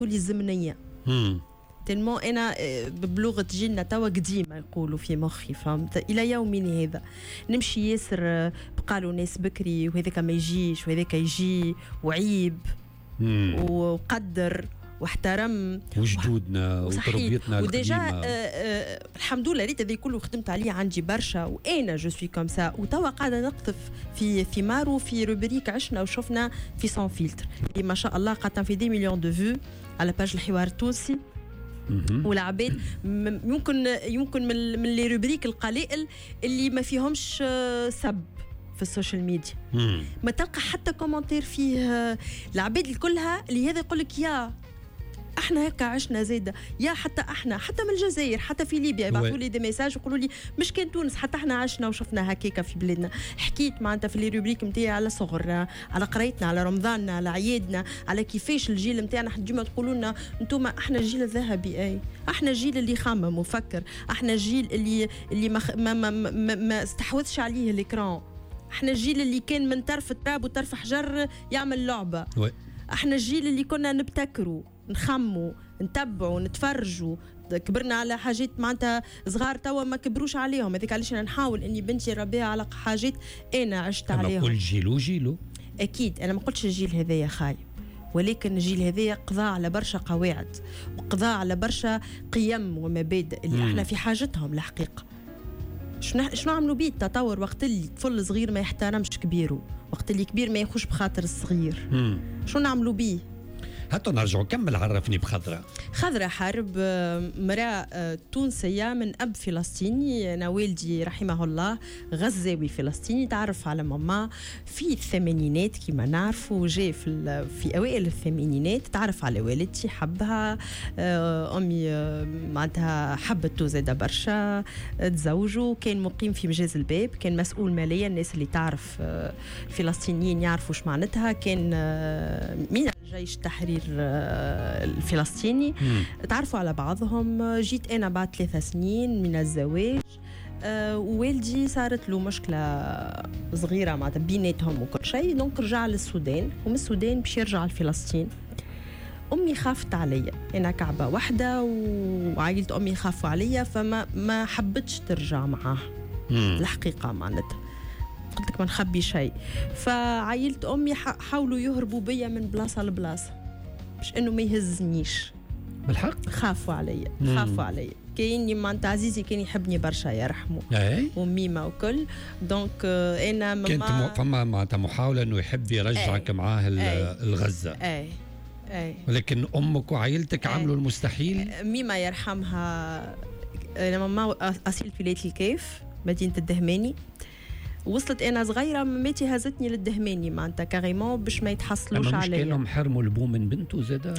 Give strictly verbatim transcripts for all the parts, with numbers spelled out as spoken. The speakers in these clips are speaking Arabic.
لي الزمنيه. امم تلمو انا بلغه جيلنا توا قديمه يقولوا في مخي، فهمت؟ الى يومنا هذا نمشي ياسر بقالوا ناس بكري وهذاك ما يجيش وهذاك يجي وعيب وقدر واحترم وجدودنا وتربيتنا وديجا القديمه. آه آه الحمد لله ريت هذا كله خدمت عليه عندي برشا، وانا جو سوي كوم سا، وتوا قاعده نقطف في في مارو في روبريك عشنا وشفنا في سون فيلتر اللي ما شاء الله قاعده في دي مليون دو فيو على باج الحوار التونسي. والعباد يمكن يمكن من من لي روبريك القلائل اللي ما فيهمش سب في السوشيال ميديا. مم. ما تلقى حتى كومنتير فيه العباد كلها اللي هذا يقول لك يا احنا هكا عشنا زاده، يا حتى احنا حتى من الجزائر حتى في ليبيا يبعثوا لي دي ميساج يقولوا لي مش كان تونس حتى احنا عشنا وشفنا هكاكا في بلادنا. حكيت معناتها في لي روبريك نتاعي على صغرنا، على قرايتنا، على رمضاننا، على عيادنا، على كيفاش الجيل نتاعنا ديما تقولوا لنا انتم احنا الجيل الذهبي، اي احنا الجيل اللي خمم وفكر، احنا الجيل اللي اللي ما ما ما, ما, ما استحوذش عليه الاكران، احنا الجيل اللي كان من طرف التراب وطرف حجر يعمل لعبه. وي. احنا الجيل اللي كنا نبتكروا نخموا نتبعوا نتفرجوا، كبرنا على حاجات معناتها صغار توا ما كبروش عليهم. هذيك علاش انا نحاول اني بنتي نربيها على حاجات انا عشت عليهم. كل جيل وجيله اكيد، انا ما قلتش الجيل هذايا خايب، ولكن الجيل هذايا قضى على برشا قواعد وقضى على برشا قيم ومبادئ اللي مم. احنا في حاجتهم الحقيقه. شنو شنو عملوا بيه التطور وقت اللي طفل صغير ما يحترمش كبيره، وقت اللي كبير ما يخش بخاطر الصغير. مم. شنو نعملوا بيه؟ هاتوا نرجعوا كمل. عرفني بخضرة. خضرة حرب مرأة تونسية من أب فلسطيني. أنا والدي رحمه الله غزاوي فلسطيني، تعرف على ماما في الثمانينات كما نعرفوا، جاء في, في أوائل الثمانينات تعرف على والدتي، حبها أمي معناتها حبته زادة برشا، تزوجوا، كان مقيم في مجاز الباب، كان مسؤول ماليا. الناس اللي تعرف الفلسطينيين يعرفوا ايش معناتها، كان من جيش التحرير الفلسطيني. مم. تعرفوا على بعضهم. جيت أنا بعد ثلاثة سنين من الزواج، أه ووالدي صارت له مشكلة صغيرة مع بيناتهم وكل شيء، دونك رجع للسودان، ومن السودان باش يرجع لفلسطين. أمي خافت عليا، أنا كعبة واحدة وعائلة أمي خافوا عليا، فما ما حبتش ترجع معاه. مم. الحقيقة معناتها قلت لك ما نخبي شيء. فعائلة أمي حاولوا يهربوا بيا من بلاصة لبلاصة باش إنه ما يهزنيش. بالحق خافوا عليا، خافوا عليا. كاين معناتها عزيزي كان يحبني برشا يرحمه، وميمة وكل، دونك أنا ماما كانت فما معناتها محاولة إنه يحب يرجعك أي. معاه الغزة. أي أي. ولكن أمك وعائلتك عملوا المستحيل. ميمة يرحمها، أنا ماما أصيلة ولاية الكيف مدينة الدهماني، وصلت انا صغيره مامتي هزتني للدهماني معناتها كاريمون باش ما يتحصلوش عليا. مش كانوا حرموا البو من بنته زاده؟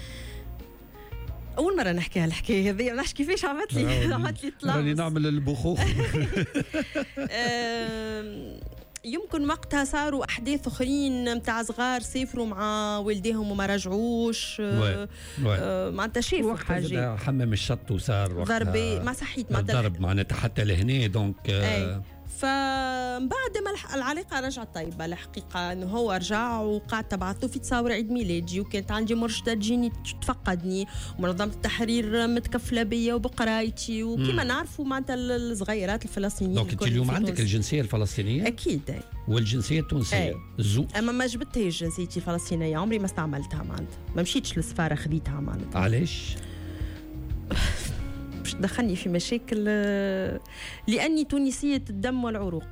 اول مره نحكيها الحكايه هذه، ما نعرفش كيفاش عملت لي عملت لي طلاق. راني نعمل البخوخ. يمكن وقتها صاروا احداث اخرين نتاع صغار سافروا مع والديهم وما رجعوش، معناتها شافوا حاجه. حمم الشط وصار ضربه ما صحيت معناتها ضرب معناتها حتى لهنا، دونك فبعد ما العلاقة رجعت طيبة الحقيقة، إنه هو رجع وقعدت تبعثوا في تصاور عيد ميلادي، وكانت عندي مرشدة تجيني تفقدني، ومنظمة التحرير متكفلة بيا وبقرايتي، وكما نعرفوا معناتها الصغيرات الفلسطينيين. دونك انت اليوم عندك الجنسية الفلسطينية؟ أكيد. والجنسية التونسية الزوج؟ أما ما جبتهاش جنسيتي الفلسطينية، عمري ما استعملتها معناتها، ما مشيتش للسفارة خذيتها معناتها. علاش؟ باش تدخلني في مشاكل، لأني تونسية الدم والعروق،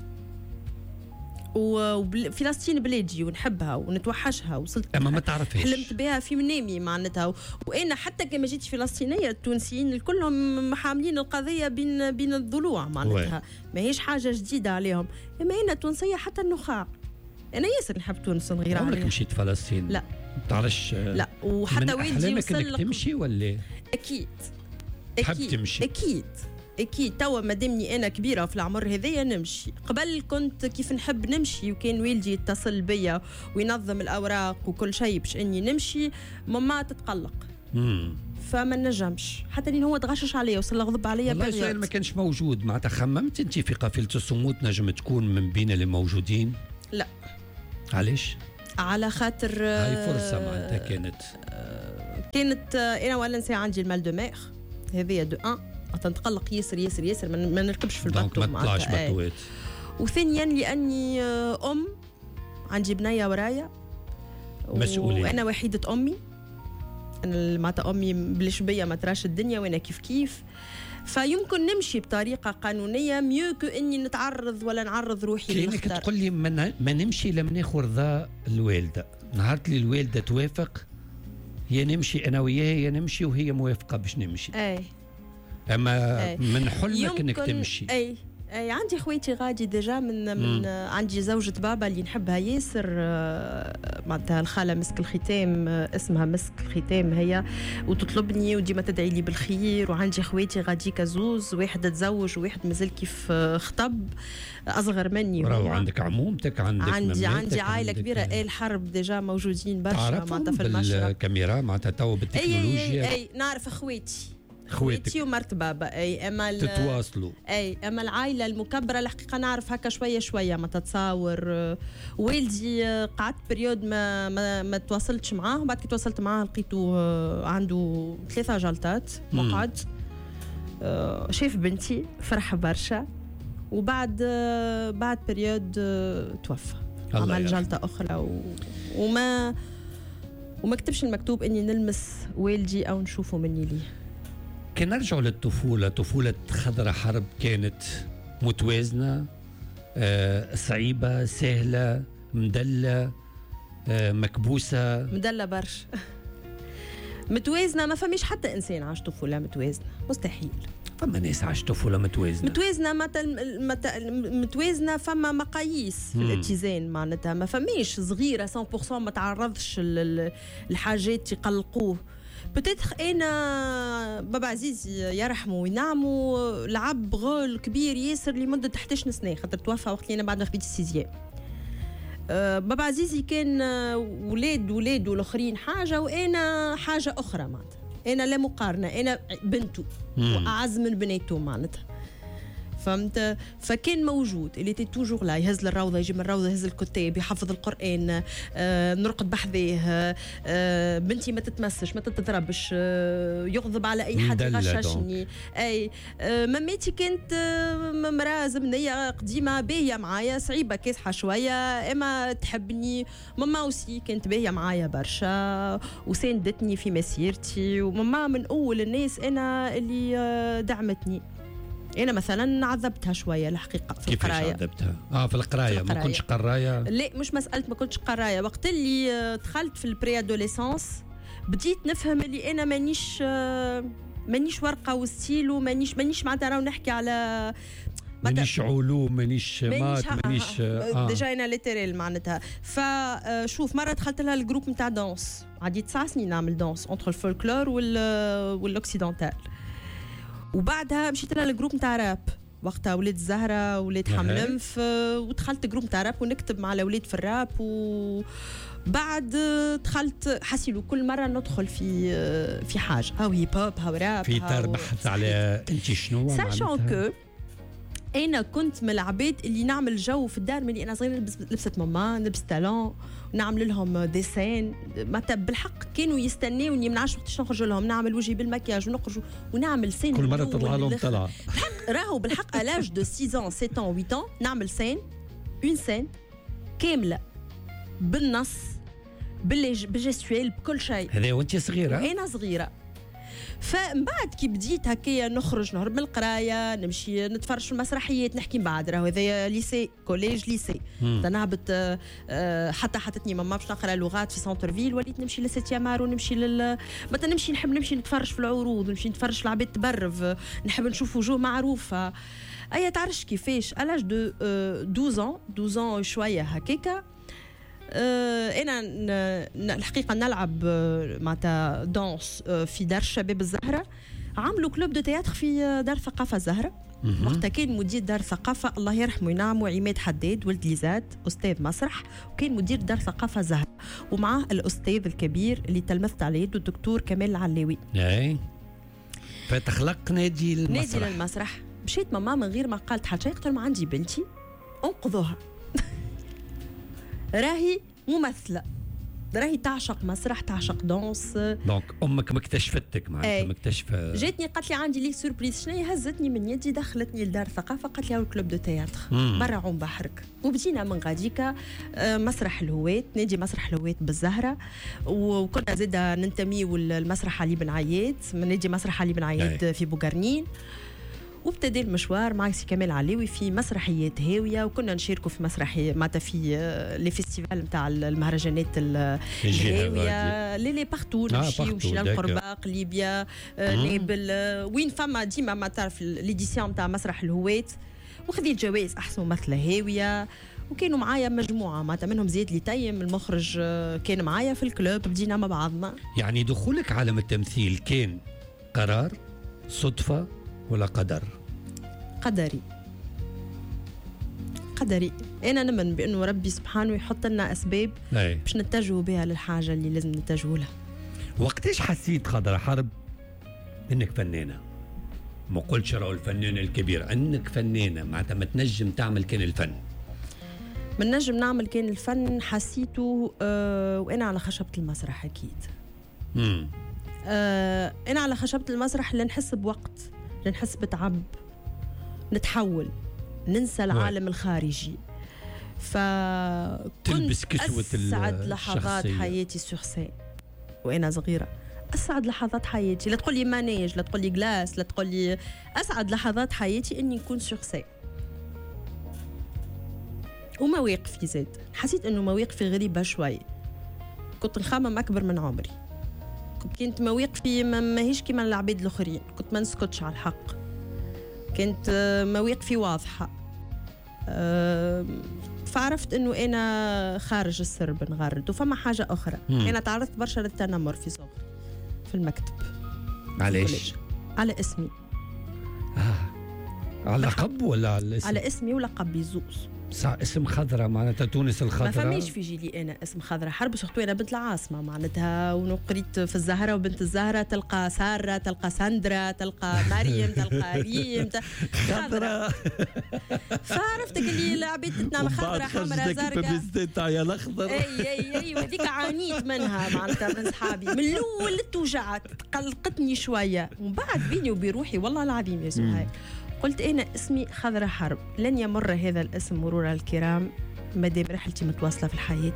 وفلسطين بلادي ونحبها ونتوحشها، وصلت أما ما تعرفهاش، حلمت بها في منامي معناتها. وأنا حتى كما جيت فلسطينية التونسيين كلهم حاملين القضية بين بين الضلوع معناتها، ما هيش حاجة جديدة عليهم. أما أنا تونسية حتى النخاع، أنا ياسر نحب تونس نغير عليها. عمرك مشيت فلسطين؟ لا تعرفش. لا، وحتى والدي وصل تمشي ولا؟ أكيد أكيد تمشي. أكيد أكيد. توا مادامني أنا كبيرة في العمر هذايا نمشي. قبل كنت كيف نحب نمشي، وكان والدي يتصل بيا وينظم الأوراق وكل شيء باش إني نمشي، ماما تتقلق. امم فما نجمش، حتى لين هو تغشش عليا وصل غضب عليا. والله السؤال ما كانش موجود. معناتها خممت أنت في قافلة الصمود نجم تكون من بين اللي موجودين؟ لا. علاش؟ على خاطر هاي فرصة معناتها كانت كانت انا ولا نسى عندي المال دو مير هذه دو ان تنتقلق ياسر ياسر ياسر ما نركبش في الباطو ما تطلعش بطوات. وثانيا لاني ام عندي بنيه ورايا مسؤوليه وانا وحيده امي، انا معناتها امي بلاش بيا ما تراش الدنيا وانا كيف كيف، فيمكن نمشي بطريقه قانونيه ميو كو اني نتعرض ولا نعرض روحي للخطر. كانك تقول لي ما نمشي لما ناخذ رضا الوالده، نهار اللي الوالده توافق يا نمشي انا وياها يا نمشي وهي موافقه باش نمشي. اي اما أي. من حلمك انك تمشي. اي اي عندي خويتي غادي ديجا من من مم. عندي زوجة بابا اللي نحبها ياسر، معناتها الخاله مسك الختام، اسمها مسك الختام هي، وتطلبني وديما تدعي لي بالخير. وعندي خويتي غادي كزوز، واحد تزوج وواحد مازال كيف خطب اصغر مني. راهو عندك عمومتك، عندك عندي عندي عائله كبيره. اي الحرب ديجا موجودين برشا معناتها في المشرق بالكاميرا معناتها تو بالتكنولوجيا. اي, أي, أي نعرف خويتي خواتي ومرت بابا. اي اما تتواصلوا. اي اما العائله المكبره الحقيقه نعرف هكا شويه شويه ما تتصاور. والدي قعدت بريود ما ما, ما تواصلتش معاه، بعد كي تواصلت معاه لقيته عنده ثلاثه جلطات مقعد. شاف بنتي فرح برشا، وبعد بعد بريود توفى، عمل جلطه اخرى و... وما وما كتبش المكتوب اني نلمس والدي او نشوفه مني ليه. كان نرجعوا للطفولة، طفولة خضرة حرب كانت متوازنة، آه، صعيبة، سهلة، مدلة، آه، مكبوسة؟ مدلة برشا. متوازنة ما فماش حتى إنسان عاش طفولة متوازنة، مستحيل. فما ناس عاش طفولة متوازنة. متوازنة مت... مت... متوازنة فما مقاييس في مم. الاتزان معناتها، ما فماش صغيرة مية بالمية ما تعرضش الحاجات يقلقوه. بتتخ انا بابا عزيز يرحمه وينعمه لعب غول كبير ياسر لمده حداش سنه، خاطر توفى وقت اللي انا بعد ما خديت السيزيام. أه بابا عزيزي كان ولاد ولاد الاخرين حاجه وانا حاجه اخرى معناتها، انا لا مقارنه، انا بنته واعز من بناته معناتها، فهمت؟ فكان موجود اللي تي توجور لا، يهز للروضه يجي من الروضه يهز الكتاب يحفظ القران، آه نرقد بحذاه، آه بنتي ما تتمسش ما تتضربش، آه يغضب على اي حد يغششني. اي آه مامتي كانت آه مراه زمنيه قديمه باهيه معايا، صعيبه كاسحه شويه اما تحبني. ماما اوسي كانت باهيه معايا برشا وساندتني في مسيرتي، وماما من اول الناس انا اللي آه دعمتني. أنا مثلا عذبتها شوية الحقيقة في القراية. كيفاش عذبتها؟ آه في القراية ما كنتش قراية؟ لا مش مسألة ما كنتش قراية، وقت اللي دخلت في البري ادوليسانس بديت نفهم اللي أنا مانيش مانيش ورقة وستيلو، مانيش مانيش معناتها راهو نحكي على مانيش علوم مانيش مات مانيش آه. ديجا أنا ليتريل معناتها. فشوف مرة دخلت لها الجروب نتاع دانس، عندي تسع سنين نعمل دانس انتر الفولكلور والاوكسيدونتال، وبعدها مشيت لها الجروب نتاع راب وقتها ولاد الزهره ولاد حملمف، ودخلت جروب نتاع راب ونكتب مع الاولاد في الراب. وبعد دخلت حسيلو كل مره ندخل في في حاجه هاو هيب هوب هاو راب في دار بحث على انت شنو ساشون كو انا كنت من العباد اللي نعمل جو في الدار ملي انا صغيره، لبست ماما نلبس طالون ونعمل لهم ديسين، معناتها بالحق كانوا يستناوني ما نعرفش وقتاش نخرج لهم، نعمل وجهي بالمكياج ونخرج ونعمل سين كل مره تطلع لهم طلعه. راهو بالحق الاج دو ستة ans سبعة ans ثمانية ans نعمل سين اون سين كامله بالنص بالجستويل بكل شيء. هذا وانت صغيره؟ انا صغيره. فمن بعد كي بديت هكايا نخرج نهرب من القرايه نمشي نتفرج في المسرحيات نحكي من بعد راهو هذايا ليسي كوليج ليسي نهبط حتى حطتني ماما باش نقرا لغات في سونتر فيل، وليت نمشي للستيامار ونمشي لل مثلا نمشي نحب نمشي نتفرج في العروض ونمشي نتفرج في العباد تبرف، نحب نشوف وجوه معروفه. اي تعرفش كيفاش الاج دو اثناش ans اثناش ans شويه هكاكا. أه انا الحقيقه نلعب معناتها دانس في دار الشباب الزهره، عملوا كلوب دو تياتر في دار الثقافه الزهره. وقتها كان مدير دار الثقافه الله يرحمه وينعمه عماد حداد ولد ليزاد استاذ مسرح، وكان مدير دار الثقافه الزهره، ومعاه الاستاذ الكبير اللي تلمذت على يده الدكتور كمال العلاوي. اي فتخلق نادي المسرح. نادي للمسرح. مشيت ماما من غير ما قالت حاجه، قلت لهم عندي بنتي انقذوها راهي ممثله راهي تعشق مسرح، تعشق دونس. دونك امك مكتشفتك معناتها مكتشفه. جاتني قالت لي عندي لي سوربريز، شنو هزتني من يدي دخلتني لدار الثقافه، قالت لي هاو الكلوب دو تياتر برا عم بحرك. وبدينا من غاديكا مسرح الهوات، نادي مسرح الهوات بالزهره، وكنا زاده ننتميو للمسرح علي بن عياد، من نادي مسرح علي بن عياد في بوغرنين. وابتدى المشوار مع سي كمال علوي في مسرحيات هاويه، وكنا نشاركوا في مسرحي معناتها في لي فيستيفال نتاع المهرجانات الهاويه لي لي بارتو، نمشيو مشينا لقرباق، ليبيا، نابل، وين فما ديما ما تعرف ليديسيون نتاع مسرح الهوات، وخذيت جوائز احسن ممثله هاويه. وكانوا معايا مجموعه معناتها منهم زياد ليتيم المخرج كان معايا في الكلوب، بدينا مع بعضنا. يعني دخولك عالم التمثيل كان قرار، صدفه ولا قدر؟ قدري قدري انا نؤمن بانه ربي سبحانه يحط لنا اسباب أي. باش نتجهوا بها للحاجه اللي لازم نتجهوا لها. وقتاش حسيت خضرة حرب انك فنانه؟ ما قلتش راهو الفنانه الكبيره، انك فنانه معناتها ما تنجم تعمل كان الفن. من نجم نعمل كان الفن حسيته أه وانا على خشبه المسرح اكيد. امم أه انا على خشبه المسرح اللي نحس بوقت، اللي نحس بتعب، نتحول، ننسى العالم الخارجي. فكنت أسعد لحظات حياتي سوغسي وأنا صغيرة، أسعد لحظات حياتي. لا تقول لي مانيج، لا تقول لي جلاس، لا تقول لي، أسعد لحظات حياتي إني نكون سوغسي. ومواقفي زاد، حسيت إنه مواقفي غريبة شوي، كنت نخمم أكبر من عمري، كنت مواقفي ماهيش كيما العباد الآخرين، كنت ما نسكتش على الحق، كانت مواقفي واضحة. أه فعرفت انه انا خارج السر بنغرد. وفما حاجة اخرى، مم. انا تعرضت برشا للتنمر في صغري في المكتب. علاش؟ على اسمي. آه. على لقب ولا على اسم؟ على اسمي ولقبي زوز. اسم خضرة معناتها تونس الخضرة. ما فماش في جيلي انا اسم خضرة حرب، سورتو انا بنت العاصمة معناتها، ونقريت في الزهرة وبنت الزهرة تلقى سارة، تلقى ساندرا، تلقى مريم، تلقى ريم خضرة. فعرفتك اللي العباد تتنام خضرة حمراء زرقاء تاع يا الاخضر. اي اي اي وهذيك عانيت منها معناتها من صحابي من الاول توجعت قلقتني شوية، ومن بعد بيني وبين روحي والله العظيم يا سهيل قلت أنا اسمي خضرة حرب، لن يمر هذا الاسم مرور الكرام مادام رحلتي متواصلة في الحياة.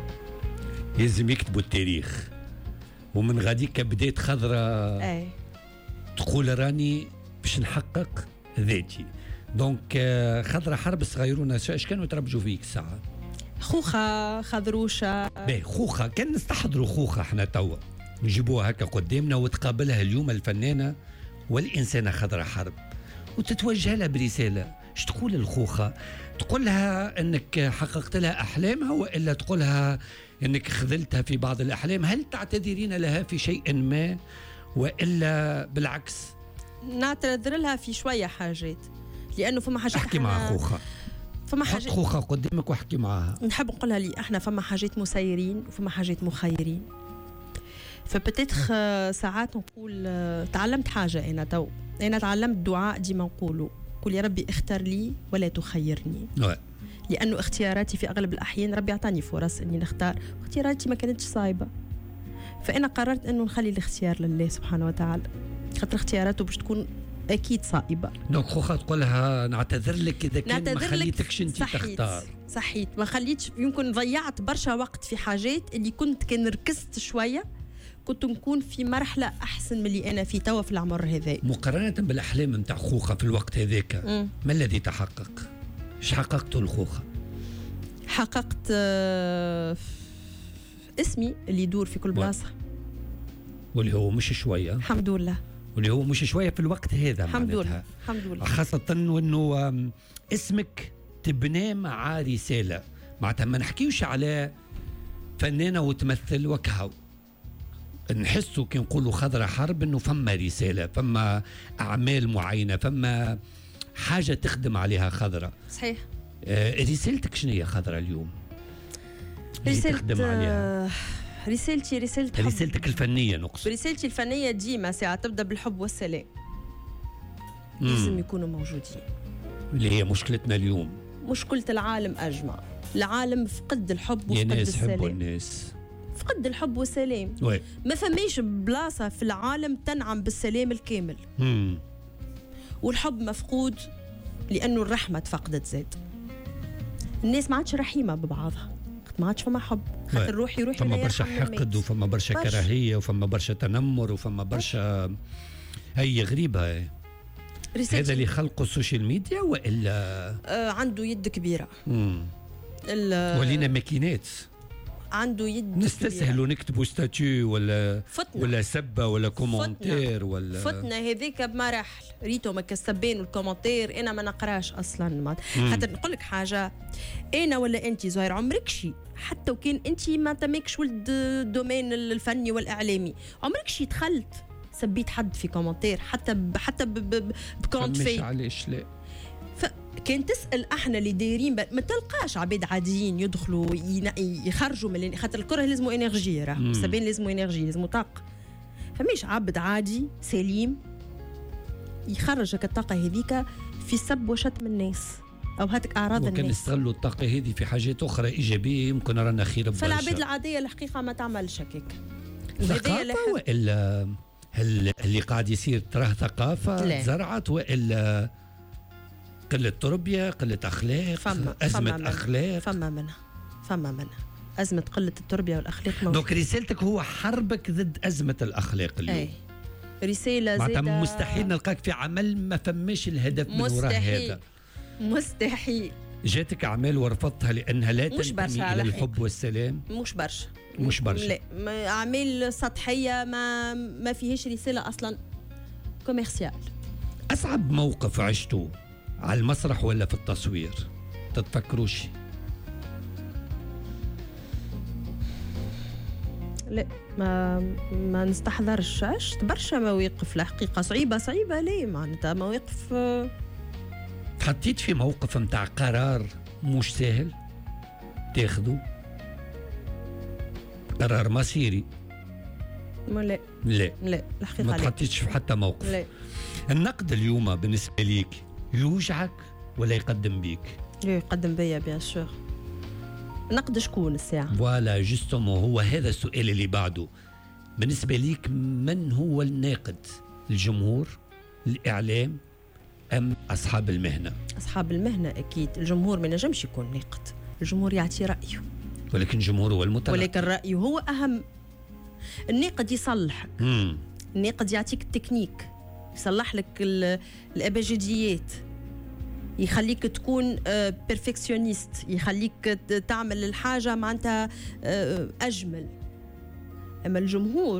لازم يكتبوا التاريخ. ومن غاديك بديت خضرة أي. تقول راني باش نحقق ذاتي. دونك خضرة حرب صغيرون اش كانوا يتربجوا فيك الساعة؟ خوخة، خضروشة. باهي خوخة، كان نستحضروا خوخة احنا توا نجيبوها هكا قدامنا وتقابلها اليوم الفنانة والإنسانة خضرة حرب وتتوجه لها برسالة. ايش تقول الخوخة؟ تقول لها انك حققت لها احلامها والا تقول لها انك خذلتها في بعض الاحلام؟ هل تعتذرين لها في شيء ما والا بالعكس؟ نعتذر لها في شوية حاجات، لانه فما حاجات احكي مع خوخة، فما حاجات خوخة قدامك واحكي معها. نحب نقولها لي احنا فما حاجات مسيرين وفما حاجات مخيرين. فبتتخ ساعات نقول تعلمت حاجة انا تو أنا تعلمت دعاء ديما نقوله، قول يا ربي اختر لي ولا تخيرني. نعم. لأنه اختياراتي في أغلب الأحيان ربي أعطاني فرص إني نختار، اختياراتي ما كانتش صعبة، فأنا قررت إنه نخلي الاختيار لله سبحانه وتعالى، خاطر اختياراته باش تكون أكيد صائبة. دونك خوخة تقولها نعتذر لك إذا كان ما خليتكش أنت تختار. صحيت، ما خليتش، يمكن ضيعت برشا وقت في حاجات اللي كنت كان ركزت شوية كنت نكون في مرحلة أحسن من اللي أنا في توا في العمر هذا. مقارنة بالأحلام متاع خوخة في الوقت هذاك، ما الذي تحقق؟ إيش حققته الخوخة؟ حققت آه اسمي اللي يدور في كل بلاصة، واللي هو مش شوية. الحمد لله. واللي هو مش شوية في الوقت هذا. الحمد لله. الحمد لله. خاصة وأنه اسمك تبنى مع رسالة، معناتها ما نحكيوش على فنانة وتمثل وكهو، نحسوا كي نقولوا خضرة حرب انه فما رسالة، فما اعمال معينة، فما حاجة تخدم عليها خضرة. صحيح. آه رسالتك شنو هي خضرة اليوم؟ رسالة تخدم عليها. رسالتي رسالة حب. رسالتك الفنية نقصد. رسالتي الفنية ديما ساعة تبدا بالحب والسلام. لازم يكونوا موجودين. اللي هي مشكلتنا اليوم. مشكلة العالم أجمع، العالم فقد الحب وفقد السلام. الناس حبوا الناس. فقد الحب والسلام. وي. ما فماش بلاصة في العالم تنعم بالسلام الكامل. مم. والحب مفقود لأنه الرحمة تفقدت زاد. الناس ما عادش رحيمة ببعضها، ما عادش فما حب، خاطر روحي روحي فما برشا حقد وفما برشا كراهية وفما برشا تنمر وفما برشا هي غريبة. هي. هذا اللي خلقوا السوشيال ميديا وإلا آه عنده يد كبيرة. ولينا ماكينات عنده يد نستسهل ونكتبوا ستاتيو ولا فتنة. ولا سبه ولا كومنتير ولا فتنا هذيك بمراحل ريتو ما كسبين والكومنتير انا ما نقراش اصلا. حتى نقول لك حاجه، انا ولا انت زهير عمرك شي حتى وكان انت ما تماكش ولد الدومين الفني والاعلامي عمرك شي دخلت سبيت حد في كومنتير حتى ب حتى بكونت في. مش علاش لا كان تسال احنا اللي دايرين ما تلقاش عباد عاديين يدخلوا يخرجوا من خاطر الكره لازموا انرجي راه سبين لازموا انرجي لازموا طاقه. فماش عبد عادي سليم يخرج الطاقه هذيك في سب وشتم الناس او هاتك اعراض الناس. وكان يستغلوا الطاقه هذه في حاجات اخرى ايجابيه يمكن رانا خير برشا. فالعباد العاديه الحقيقه ما تعملش هكاك. ثقافه والا هل اللي قاعد يصير تراه ثقافه زرعت والا قلة تربية، قلة أخلاق، فما أزمة فما أخلاق. فما منها فما منها أزمة قلة التربية والأخلاق. دونك رسالتك هو حربك ضد أزمة الأخلاق اليوم. أي رسالة زادة. معناتها مستحيل نلقاك في عمل ما فماش الهدف من وراء هذا. مستحيل. جاتك أعمال ورفضتها لأنها لا تنتمي إلى الحب والسلام. مش برشا. مش برشا. لا أعمال سطحية ما ما فيهاش رسالة أصلا كوميرسيال. أصعب موقف عشته على المسرح ولا في التصوير تتفكروش؟ لا ما ما نستحضرش. عشت برشا مواقف الحقيقه صعيبه صعيبه ليه معناتها مواقف. تحطيت في موقف متاع قرار مش سهل تاخذه قرار مصيري؟ لا لا لا الحقيقه ما تحطيتش في حتى موقف. لا. النقد اليوم بالنسبه ليك يوجعك ولا يقدم بيك؟ يقدم بيا بيان سور. نقد شكون الساعة؟ فوالا جوستومون هو هذا السؤال اللي بعده. بالنسبة ليك من هو الناقد؟ الجمهور، الإعلام، أم أصحاب المهنة؟ أصحاب المهنة أكيد. الجمهور ما نجمش يكون ناقد، الجمهور يعطي رأيه ولكن الجمهور هو المتلقي. ولكن رأيه هو أهم. الناقد يصلحك. مم. الناقد يعطيك التكنيك، يصلح لك الأبجديات، يخليك تكون بيرفكسيونيست، يخليك تعمل الحاجة معناتها أجمل. أما الجمهور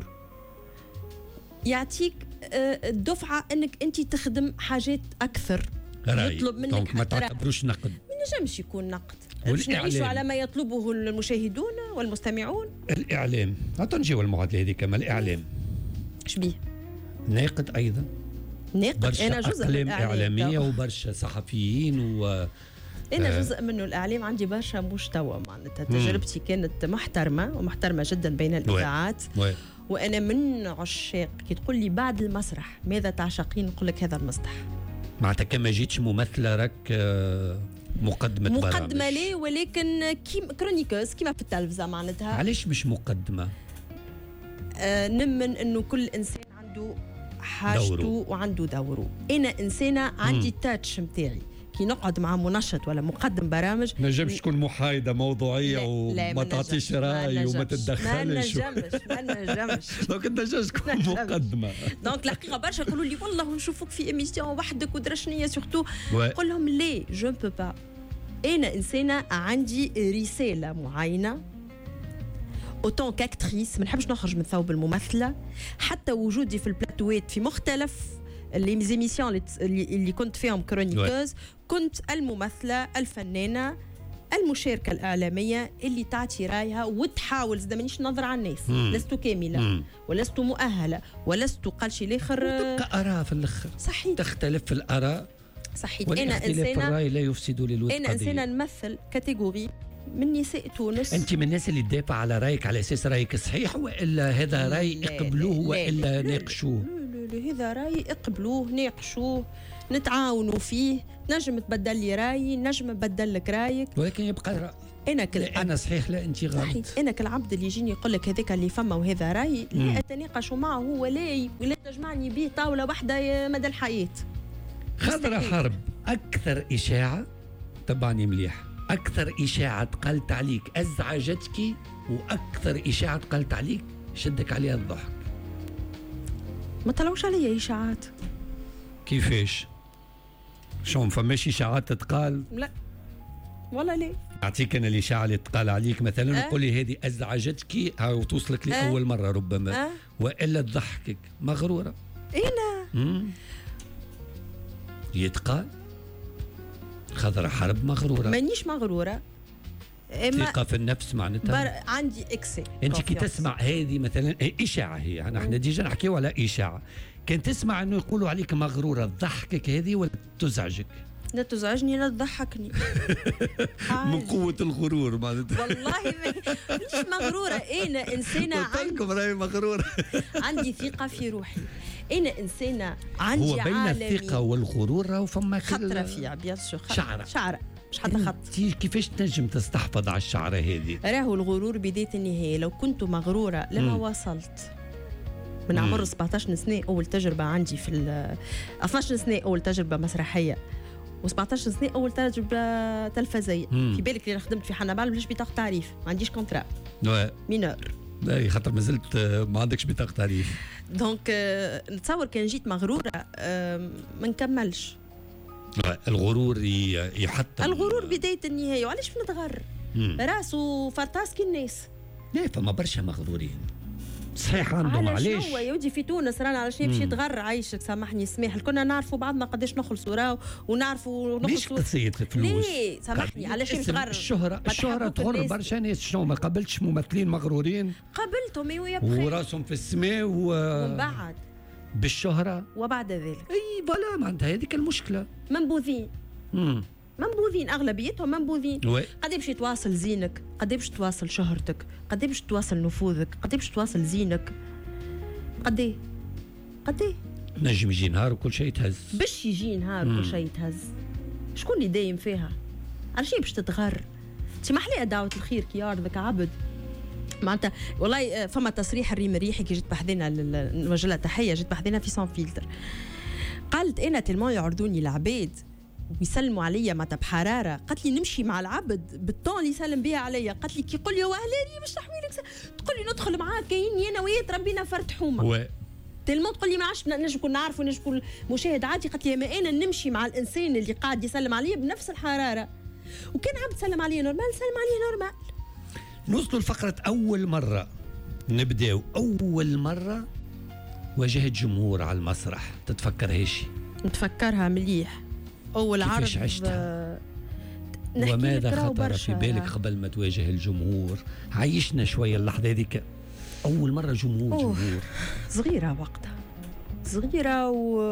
يعطيك الدفعة أنك أنت تخدم حاجات أكثر. يطلب منك ما تعتبروش نقد. ما نجمش يكون نقد. باش نعيشوا على ما يطلبه المشاهدون والمستمعون. الإعلام نجيو المعادلة هذه كما الإعلام شبيه ناقد أيضا. ناقد. برشا أنا جزء أقلام إعلامية وبرشا صحفيين و أنا جزء منه. الإعلام عندي برشا مستوى معناتها تجربتي كانت محترمة ومحترمة جدا بين الإذاعات. وأنا من عشاق كي تقول لي بعد المسرح ماذا تعشقين نقول لك هذا المسرح. معناتها كما جيتش ممثلة راك مقدمة برامج. مقدمة ليه ولكن كيم كرونيكوز كيما في التلفزة معناتها. علاش مش مقدمة؟ آه نمن إنه كل إنسان عنده حاجته دوره. وعنده دوره. أنا إنسانة عندي التاتش متاعي كي نقعد مع منشط ولا مقدم برامج ما نجمش تكون محايدة موضوعية وما تعطيش رأي وما تتدخلش. ما نجمش ما نجمش دونك انت نجمش تكون مقدمة. دونك الحقيقة برشا يقولوا لي والله نشوفوك في إيميسيون وحدك ودرشنية سورتو. نقول لهم ليه جو بو با. أنا إنسانة عندي رسالة معينة اوتون كاكتريس. ما نحبش نخرج من ثوب الممثلة. حتى وجودي في البلاتوات في مختلف لي زيميسيون اللي, اللي كنت فيهم كرونيكوز كنت الممثلة الفنانة المشاركة الإعلامية اللي تعطي رايها وتحاول زاد مانيش نظر على الناس. مم. لست كاملة مم. ولست مؤهلة ولست قال شي الاخر تبقى آراء في الاخر. صحيح تختلف في الآراء. صحيح. أنا إنسانة الرأي لا يفسد للود قضية. أنا إنسانة نمثل كاتيجوري من نساء تونس. أنت من الناس اللي تدافع على رأيك على أساس رأيك صحيح وإلا هذا رأي يقبلوه وإلا ناقشوه؟ هذا رأي اقبلوه ناقشوه نتعاونوا فيه. نجم تبدل لي رأيي نجم تبدل لك رأيك ولكن يبقى رأي. انا كل لا انا صحيح لا انت غلط. انا كالعبد اللي يجيني يقول لك هذاك اللي فما وهذا راي لا اتناقش معه ولا ولا تجمعني به طاوله واحده مدى الحياه. خضرة حرب اكثر اشاعه تبعني مليح، اكثر اشاعه تقلت عليك ازعجتك واكثر اشاعه تقلت عليك شدك عليها الضحك. ما طلعوش عليا اشاعات. كيفاش؟ شو ما فماش اشاعات تتقال؟ لا ولا ليه. اعطيك انا الاشاعه اللي تقال عليك مثلا أه؟ وقول لي هذه ازعجتك او توصلك لاول أه؟ مره ربما أه؟ والا تضحكك. مغروره. انا يتقال خضرة حرب مغروره. مانيش مغروره. ثقه في النفس معناتها بر... عندي اكسي. انت كي تسمع هذه مثلا اشاعه، هي انا احنا ديجا نحكيو على اشاعه، كان تسمع انه يقولوا عليك مغروره تضحكك هذه ولا تزعجك؟ لا تزعجني لا تضحكني. من قوة الغرور معناتها. والله مش مغرورة، أنا إنسانة عندي راهي مغرورة. عندي ثقة في روحي، أنا إنسانة عندي هو بين عالمي. الثقة والغرور راهو فما خط رفيع بيان سور. شعرة شعرة مش حتى خط. كيفاش تنجم تستحفظ على الشعرة هذه؟ راهو الغرور بداية النهاية، لو كنت مغرورة لما مم. وصلت. من عمر سبعطاش سنة أول تجربة عندي في اثناش سنة أول تجربة مسرحية و17 سنه اول تجربه تلفزيه. في بالك اللي خدمت في حنبال بلاش بطاقه تعريف، ما عنديش كونترا مينور. لا خاطر مازلت ما عندكش بطاقه تعريف. دونك نتصور كان جيت مغروره ما نكملش. الغرور يحطم. الغرور بدايه النهايه، وعلاش نتغر؟ راسه فرطاس كي الناس. لا فما برشا مغرورين صحيح عندهم. علاش شنو يا ودي في تونس رانا على شنو باش يتغر عايشك سامحني سماح، كنا نعرفوا بعضنا قداش نخلصوا راو ونعرفوا نخلصوا. مش قضيه الفلوس. ليه سامحني على شنو تغر؟ الشهره الشهره تغر برشا ناس. شنو ما قابلتش ممثلين مغرورين؟ قابلتهم ويا بخير وراسهم في السماء و... ومن بعد بالشهره وبعد ذلك اي فوالا معناتها هذيك المشكله. منبوذين امم منبوذين اغلبيتهم منبوذين. قد باش تواصل زينك، قد باش تواصل شهرتك، قد باش تواصل نفوذك، قد باش تواصل زينك، قد ايه قد ايه نجم يجي نهار وكل شيء يتهز. باش يجي نهار وكل شيء يتهز. شكون اللي دايم فيها؟ على شيء باش تتغر؟ تسمح لي دعوه الخير كي يعرضك عبد معناتها. والله فما تصريح الريم الريحي كي جيت بحذنا المجله تحيه، جيت بحذنا في سان فيلتر، قالت انا تلمون يعرضوني العباد ويسلموا عليا معناتها بحراره، قالت لي نمشي مع العبد بالطون اللي يسلم بها عليا، قالت لي كي يقول لي واهلاني باش تحوي لك تقول لي ندخل معاك كايني انا وياه تربينا فرد حومه. تلمون تقول لي ما عادش نجم نكون نعرف ونجم نكون مشاهد عادي، قالت لي ما انا نمشي مع الانسان اللي قاعد يسلم عليا بنفس الحراره، وكان عبد سلم عليا نورمال سلم عليا نورمال. نوصلوا لفقره اول مره نبداو. اول مره واجهت جمهور على المسرح، تتفكرهاش؟ نتفكرها مليح. أول عرض كيفاش عشتها؟ وماذا خطر في بالك قبل ما تواجه الجمهور؟ عيشنا شوية اللحظة هذيك، أول مرة جمهور. جمهور صغيرة وقتها، صغيرة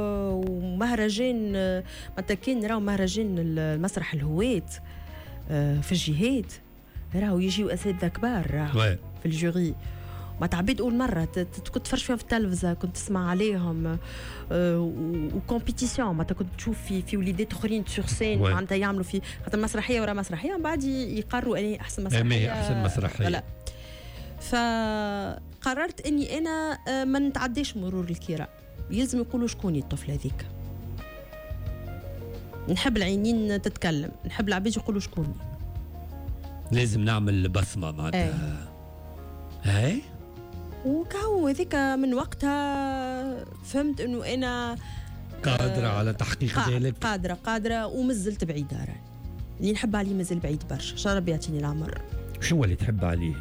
ومهرجان متى كان راهو مهرجان المسرح الهواة في الجهاد، راهو يجيو أساتذة كبار راهو في الجوري، ما تعبيد أول مرة كنت تفرج فيهم في التلفزة، كنت تسمع عليهم وكومبيتيسيون معناتها كنت تشوف في في وليدات اخرين سور سين معناتها يعملوا في خاطر مسرحيه ورا مسرحيه، من بعد يقرروا اني احسن مسرحيه احسن مسرحيه. لا فقررت اني انا ما نتعداش مرور الكرام، يلزم يقولوا شكوني الطفل هذيك. نحب العينين تتكلم، نحب العباد يقولوا شكوني، لازم نعمل بصمه معناتها. هاي وكاو هذيك من وقتها فهمت انه انا قادره على تحقيق قا ذلك. قادره قادره ومازلت بعيده راني. اللي نحب عليه مازال بعيد برشا، شا ربي يعطيني العمر. شو اللي تحب عليه؟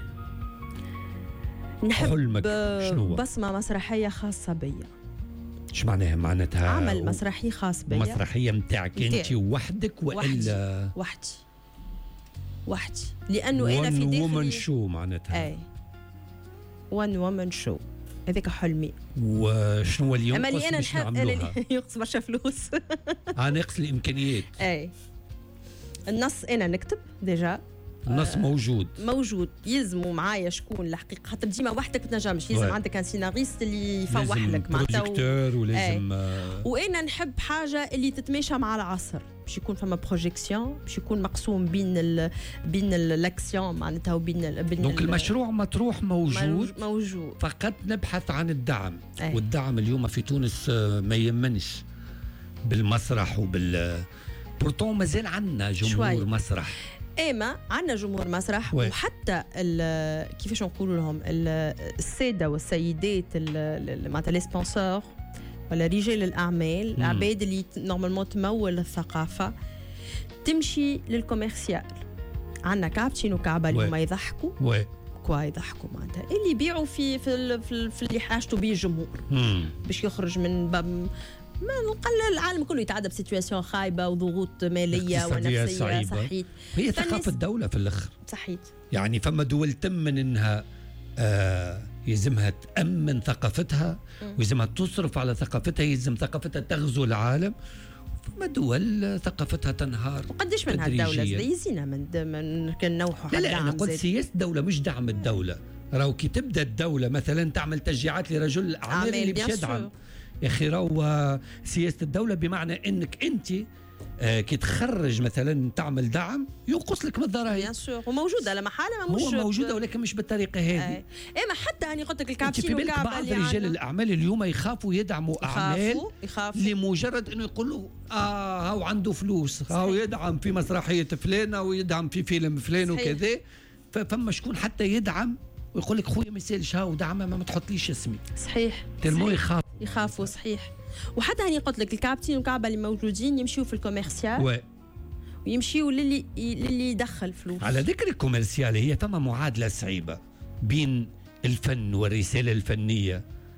نحب حلمك شنو؟ بصمه مسرحيه خاصه بيا. ايش معناها؟ معناتها عمل و... مسرحي خاص بيا. مسرحيه متاعك انت وحدك والا وحدي وحدي, وحدي. لانه انا في داخلي وومن شو معناتها. اي وان وومن شو، هذاك حلمي. وشنو اللي ينقص؟ اما اللي انا نحب اللي ينقص برشا فلوس. اه ناقص الامكانيات. اي النص انا نكتب ديجا، النص موجود موجود يلزموا معايا شكون الحقيقه، خاطر ديما وحدك ما تنجمش، لازم عندك ان سيناريست اللي يفوح لك معناتها و... ولازم آه. وانا نحب حاجه اللي تتماشى مع العصر، باش يكون فما بروجيكسيون، باش يكون مقسوم بين ال... بين الاكسيون معناتها وبين ال... بين دونك المشروع مطروح موجود موجود فقط نبحث عن الدعم. آه. والدعم اليوم في تونس ما يمنش بالمسرح وبال بورتون مازال عندنا جمهور شوي. مسرح اما عندنا جمهور مسرح وي. وحتى كيفاش نقولوا لهم الساده والسيدات معناتها لي سبونسور ولا رجال الاعمال العباد اللي نورمالمون تمول الثقافه تمشي للكوميرسيال. عندنا كابتشين وكعبه اللي ما يضحكوا وي كوا يضحكوا معناتها اللي يبيعوا في في, في, في اللي حاجته به الجمهور باش يخرج من باب ما نقل العالم كله يتعدى بسيتواسيون خايبه وضغوط ماليه ونفسيه. صحيت هي ثقافه الدوله في الاخر. صحيت يعني فما دول تمن انها آه يلزمها تامن ثقافتها ويلزمها تصرف على ثقافتها، يلزم ثقافتها تغزو العالم. فما دول ثقافتها تنهار. وقديش من هالدوله يزينا من من كنوحوا لا لا انا قلت سياسه الدوله مش دعم الدوله. راهو كي تبدا الدوله مثلا تعمل تشجيعات لرجل الاعمال اللي باش يدعم. يا اخي راهو سياسه الدوله بمعنى انك انت آه كي تخرج مثلا تعمل دعم ينقص لك من الضرائب. بيان سور وموجوده لا محاله ما مش هو موجوده ولكن مش بالطريقه هذه. اما حتى انا قلت لك الكابتشينو والكعبه بعض رجال الاعمال اليوم يخافوا يدعموا يخافوا اعمال يخافوا لمجرد انه يقولوا اه هاو عنده فلوس، هاو يدعم في مسرحيه فلانه ويدعم في فيلم فلان وكذا. فما شكون حتى يدعم ويقول لك خويا ما يسالش هاو دعمه ما تحطليش اسمي. صحيح تلمو يخاف يخافوا صحيح. وحتى هاني قلت لك الكابتين والكعبه اللي موجودين يمشيوا في الكوميرسيال و... ويمشيوا للي للي يدخل فلوس. على ذكر الكوميرسيال هي فما معادله صعيبه بين الفن والرساله الفنيه،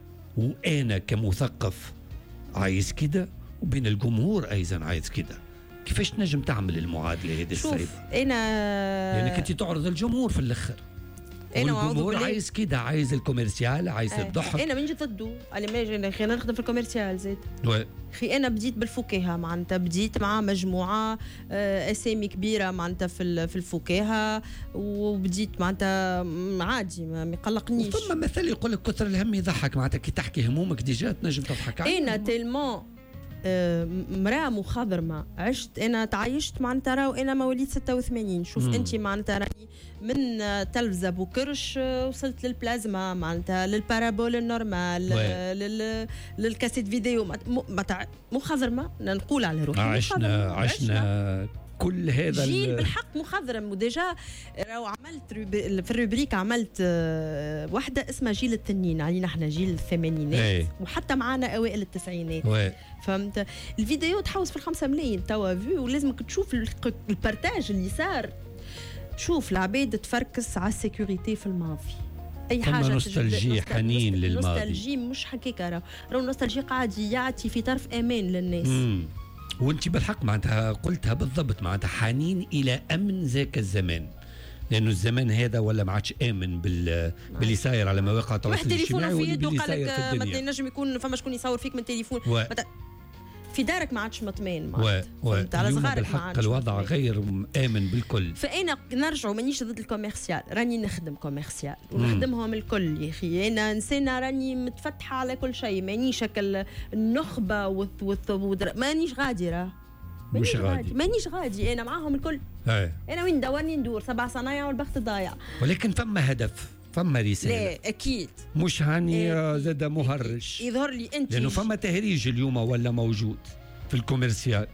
وانا كمثقف عايز كده وبين الجمهور ايضا عايز كده. كيفاش تنجم تعمل المعادله هذه الصعيبه؟ انا يعني كنت تعرض الجمهور في الاخر. الجمهور عايز كده، عايز الكوميرسيال، عايز آه. الضحك. انا من جد ضده، انا ما خلينا نخدم في الكوميرسيال زيد. اخي انا بديت بالفكاهه معناتها، بديت مع مجموعه اسامي كبيره معناتها في في الفكاهه، وبديت معناتها عادي ما يقلقنيش. ثم مثل يقول لك كثر الهم يضحك، معناتها كي تحكي همومك ديجا تنجم تضحك. انا تيلمون مرأة مخضرمة عشت أنا تعايشت معناتها راهو أنا مواليد ستة وثمانين. شوف أنت معناتها راني من تلفزة بوكرش وصلت للبلازما معناتها للبارابول النورمال لل للكاسيت فيديو مخضرمة نقول على روحي. عشنا عشنا كل هذا جيل بالحق مخضرم. وديجا راهو عملت في الروبريك عملت وحده اسمها جيل التنين، علينا احنا جيل الثمانينات وحتى معانا اوائل التسعينات. فهمت الفيديو تحوس في الخمسة ملايين توا فيو، ولازمك تشوف البارتاج اللي صار. شوف العباد تفركس على السيكوريتي في الماضي، اي حاجه نوستالجي حنين للماضي. نوستالجي مش حكيكه، راهو راهو النوستالجي قاعد يعطي في طرف امان للناس. مم. وانت بالحق معناتها قلتها بالضبط، معناتها حنين الى امن ذاك الزمان، لانه الزمان هذا ولا ما عادش امن بال باللي صاير على مواقع التواصل الاجتماعي واللي باللي صاير في الدنيا. مثلا نجم يكون فما شكون يصور فيك من تليفون و... في دارك ما عادش مطمئن معناتها على صغارك بالحق الوضع غير امن بالكل. فانا نرجعوا مانيش ضد الكوميرسيال، راني نخدم كوميرسيال ونخدمهم الكل يا اخي. انا انسانه راني متفتحه على كل شيء، مانيش هكا النخبه والثبود، مانيش غادره مش غادي مانيش غادي انا معاهم الكل. هي. انا وين دورني ندور سبع صنايع والبخت ضايع. ولكن فما هدف، فما رساله. لا اكيد مش هاني زاد مهرج يظهر لي انت، لانه فما تهريج اليوم ولا موجود في الكوميرسيال.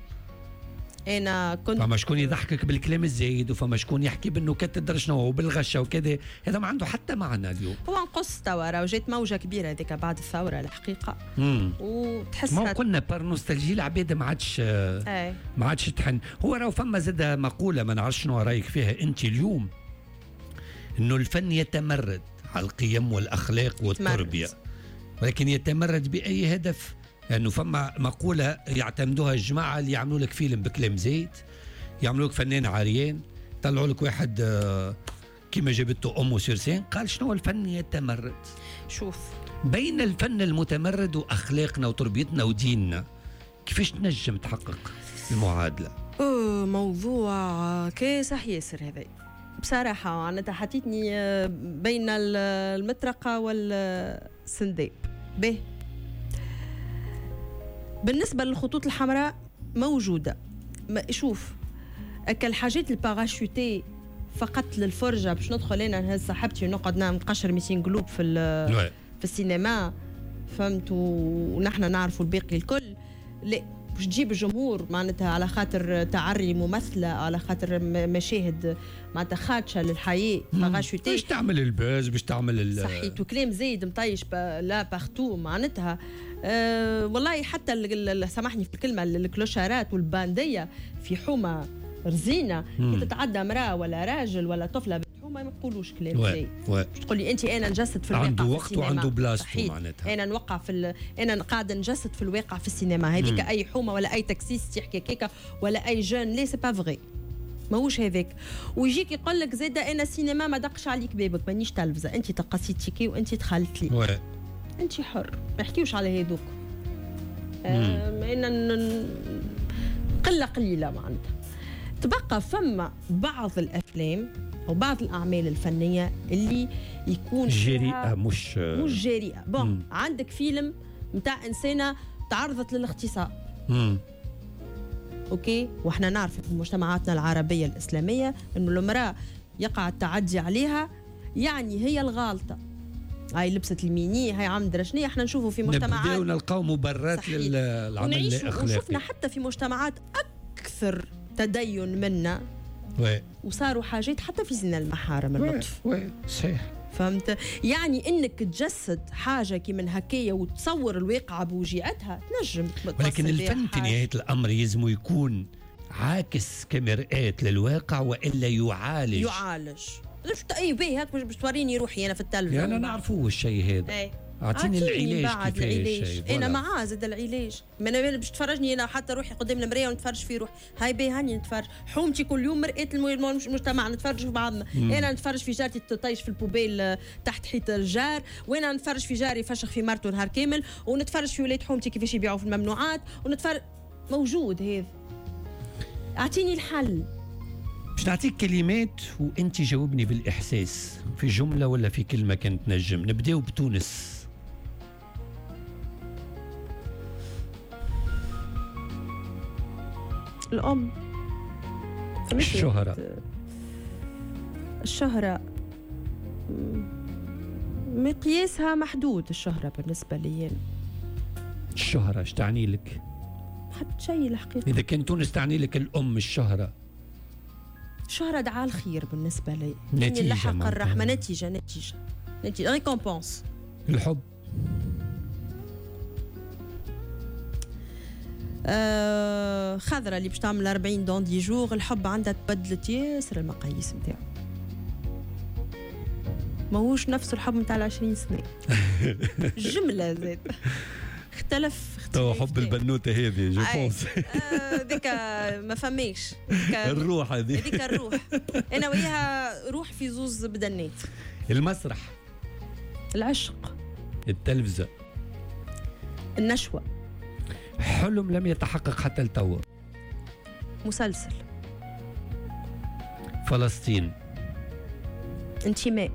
انا كنت فما شكون يضحكك بالكلام الزايد، وفما شكون يحكي بالنكت تدري شنو وبالغشه وكذا. هذا ما عنده حتى معنى اليوم. هو نقص توا راه جات موجه كبيره هذيك بعد الثوره الحقيقه. امم وتحس ما قلنا بار نوستالجي العباد ما عادش اي ما عادش تحن. هو راه فما زاد مقوله ما نعرفش شنو رايك فيها انت اليوم، انه الفن يتمرد على القيم والاخلاق والتربيه، ولكن يتمرد باي هدف؟ لانه فما مقوله يعتمدوها الجماعه اللي يعملوا لك فيلم بكلام زيت، يعملوا لك فنان عريان، طلعوا لك واحد كيما جابته امه سيرسين قال شنو الفن يتمرد. شوف بين الفن المتمرد واخلاقنا وتربيتنا وديننا، كيفاش تنجم تحقق المعادله؟ اوه موضوع كاسح ياسر هذا. بصراحة معناتها حطيتني بين المطرقة والسنداب. به بالنسبة للخطوط الحمراء موجودة. شوف الحاجات الباراشوتي فقط للفرجة باش ندخل أنا نهز صاحبتي ونقعد نقشر مئتين قلوب في في السينما فهمت ونحن نعرفوا الباقي الكل. لا باش تجيب الجمهور معناتها على خاطر تعري ممثله على خاطر مشاهد معناتها خادشه للحياه باراشوتي باش تعمل الباز باش تعمل صحيت وكلام زايد مطيش لا بارتو معناتها أه والله حتى سامحني في الكلمه الكلوشارات والبانديه في حومه رزينه كي تتعدى امراه ولا راجل ولا طفله ما يقولوش كلام زي تقول لي انت انا نجسد في الواقع عنده وقت وعنده بلاصته معناتها انا نوقع في ال... انا قاعده نجسد في الواقع في السينما هذيك اي حومه ولا اي تاكسيست يحكي كيكا ولا اي جون لي سي با فغي ماهوش هذاك ويجيك يقول لك زيد انا السينما ما دقش عليك بابك مانيش تلفزه انت تقصيت تيكي وانت دخلت لي وي. انت حر ما يحكيوش على هذوك انا قله قليله معناتها تبقى فما بعض الافلام أو بعض الأعمال الفنية اللي يكون جريئة مش مش جريئة بون مم. عندك فيلم متاع إنسانة تعرضت للاغتصاب أوكي وإحنا نعرف في مجتمعاتنا العربية الإسلامية إنه المرأة يقع التعدي عليها يعني هي الغالطة هاي لبست الميني هاي عم درشني احنا نشوفوا في مجتمعات نبداو نلقاو مبررات للعمل الأخلاقي وشفنا حتى في مجتمعات أكثر تدين منا وي. وصاروا حاجات حتى في زنا المحارم اللطف وي صحيح فهمت يعني انك تجسد حاجه كي من هكايا وتصور الواقعه بوجيعتها تنجم ولكن الفن في نهايه الامر يلزم يكون عاكس كمرآة للواقع والا يعالج يعالج مش اي باهي هاك باش توريني روحي انا في التلفزيون انا نعرفوه الشيء هذا ايه. اعطيني العلاج كيفاش انا معاه زاد العلاج ما انا باش تفرجني انا حتى روحي قدام المرايه ونتفرج في روحي هاي باهي هاني نتفرج حومتي كل يوم مرآة المجتمع نتفرج في بعضنا مم. انا نتفرج في جارتي تطيش في البوبيل تحت حيط الجار وانا نتفرج في جاري فشخ في مرته نهار كامل ونتفرج في ولاد حومتي كيفاش يبيعوا في الممنوعات ونتفرج موجود هذا اعطيني الحل باش نعطيك كلمات وانت جاوبني بالاحساس في جمله ولا في كلمه كانت نجم نبداو بتونس الأم الشهرة الشهرة مقياسها محدود الشهرة بالنسبة لي الشهرة ايش تعني لك؟ حتى شيء الحقيقة إذا كان تونس تعني لك الأم الشهرة الشهرة دعاء الخير بالنسبة لي نتيجة لحق الرحمة نتيجة نتيجة نتيجة ريكومبونس الحب آه خضرة اللي باش تعمل أربعين دون دي جور الحب عندها تبدلت ياسر المقاييس نتاعو ماهوش نفس الحب نتاع العشرين سنة جملة زاد اختلف تو حب البنوتة هذه جو بونس هذيك ما فماش الروح هذه هذيك الروح أنا وياها روح في زوز بدنات المسرح العشق التلفزة النشوة حلم لم يتحقق حتى التو مسلسل فلسطين انتماء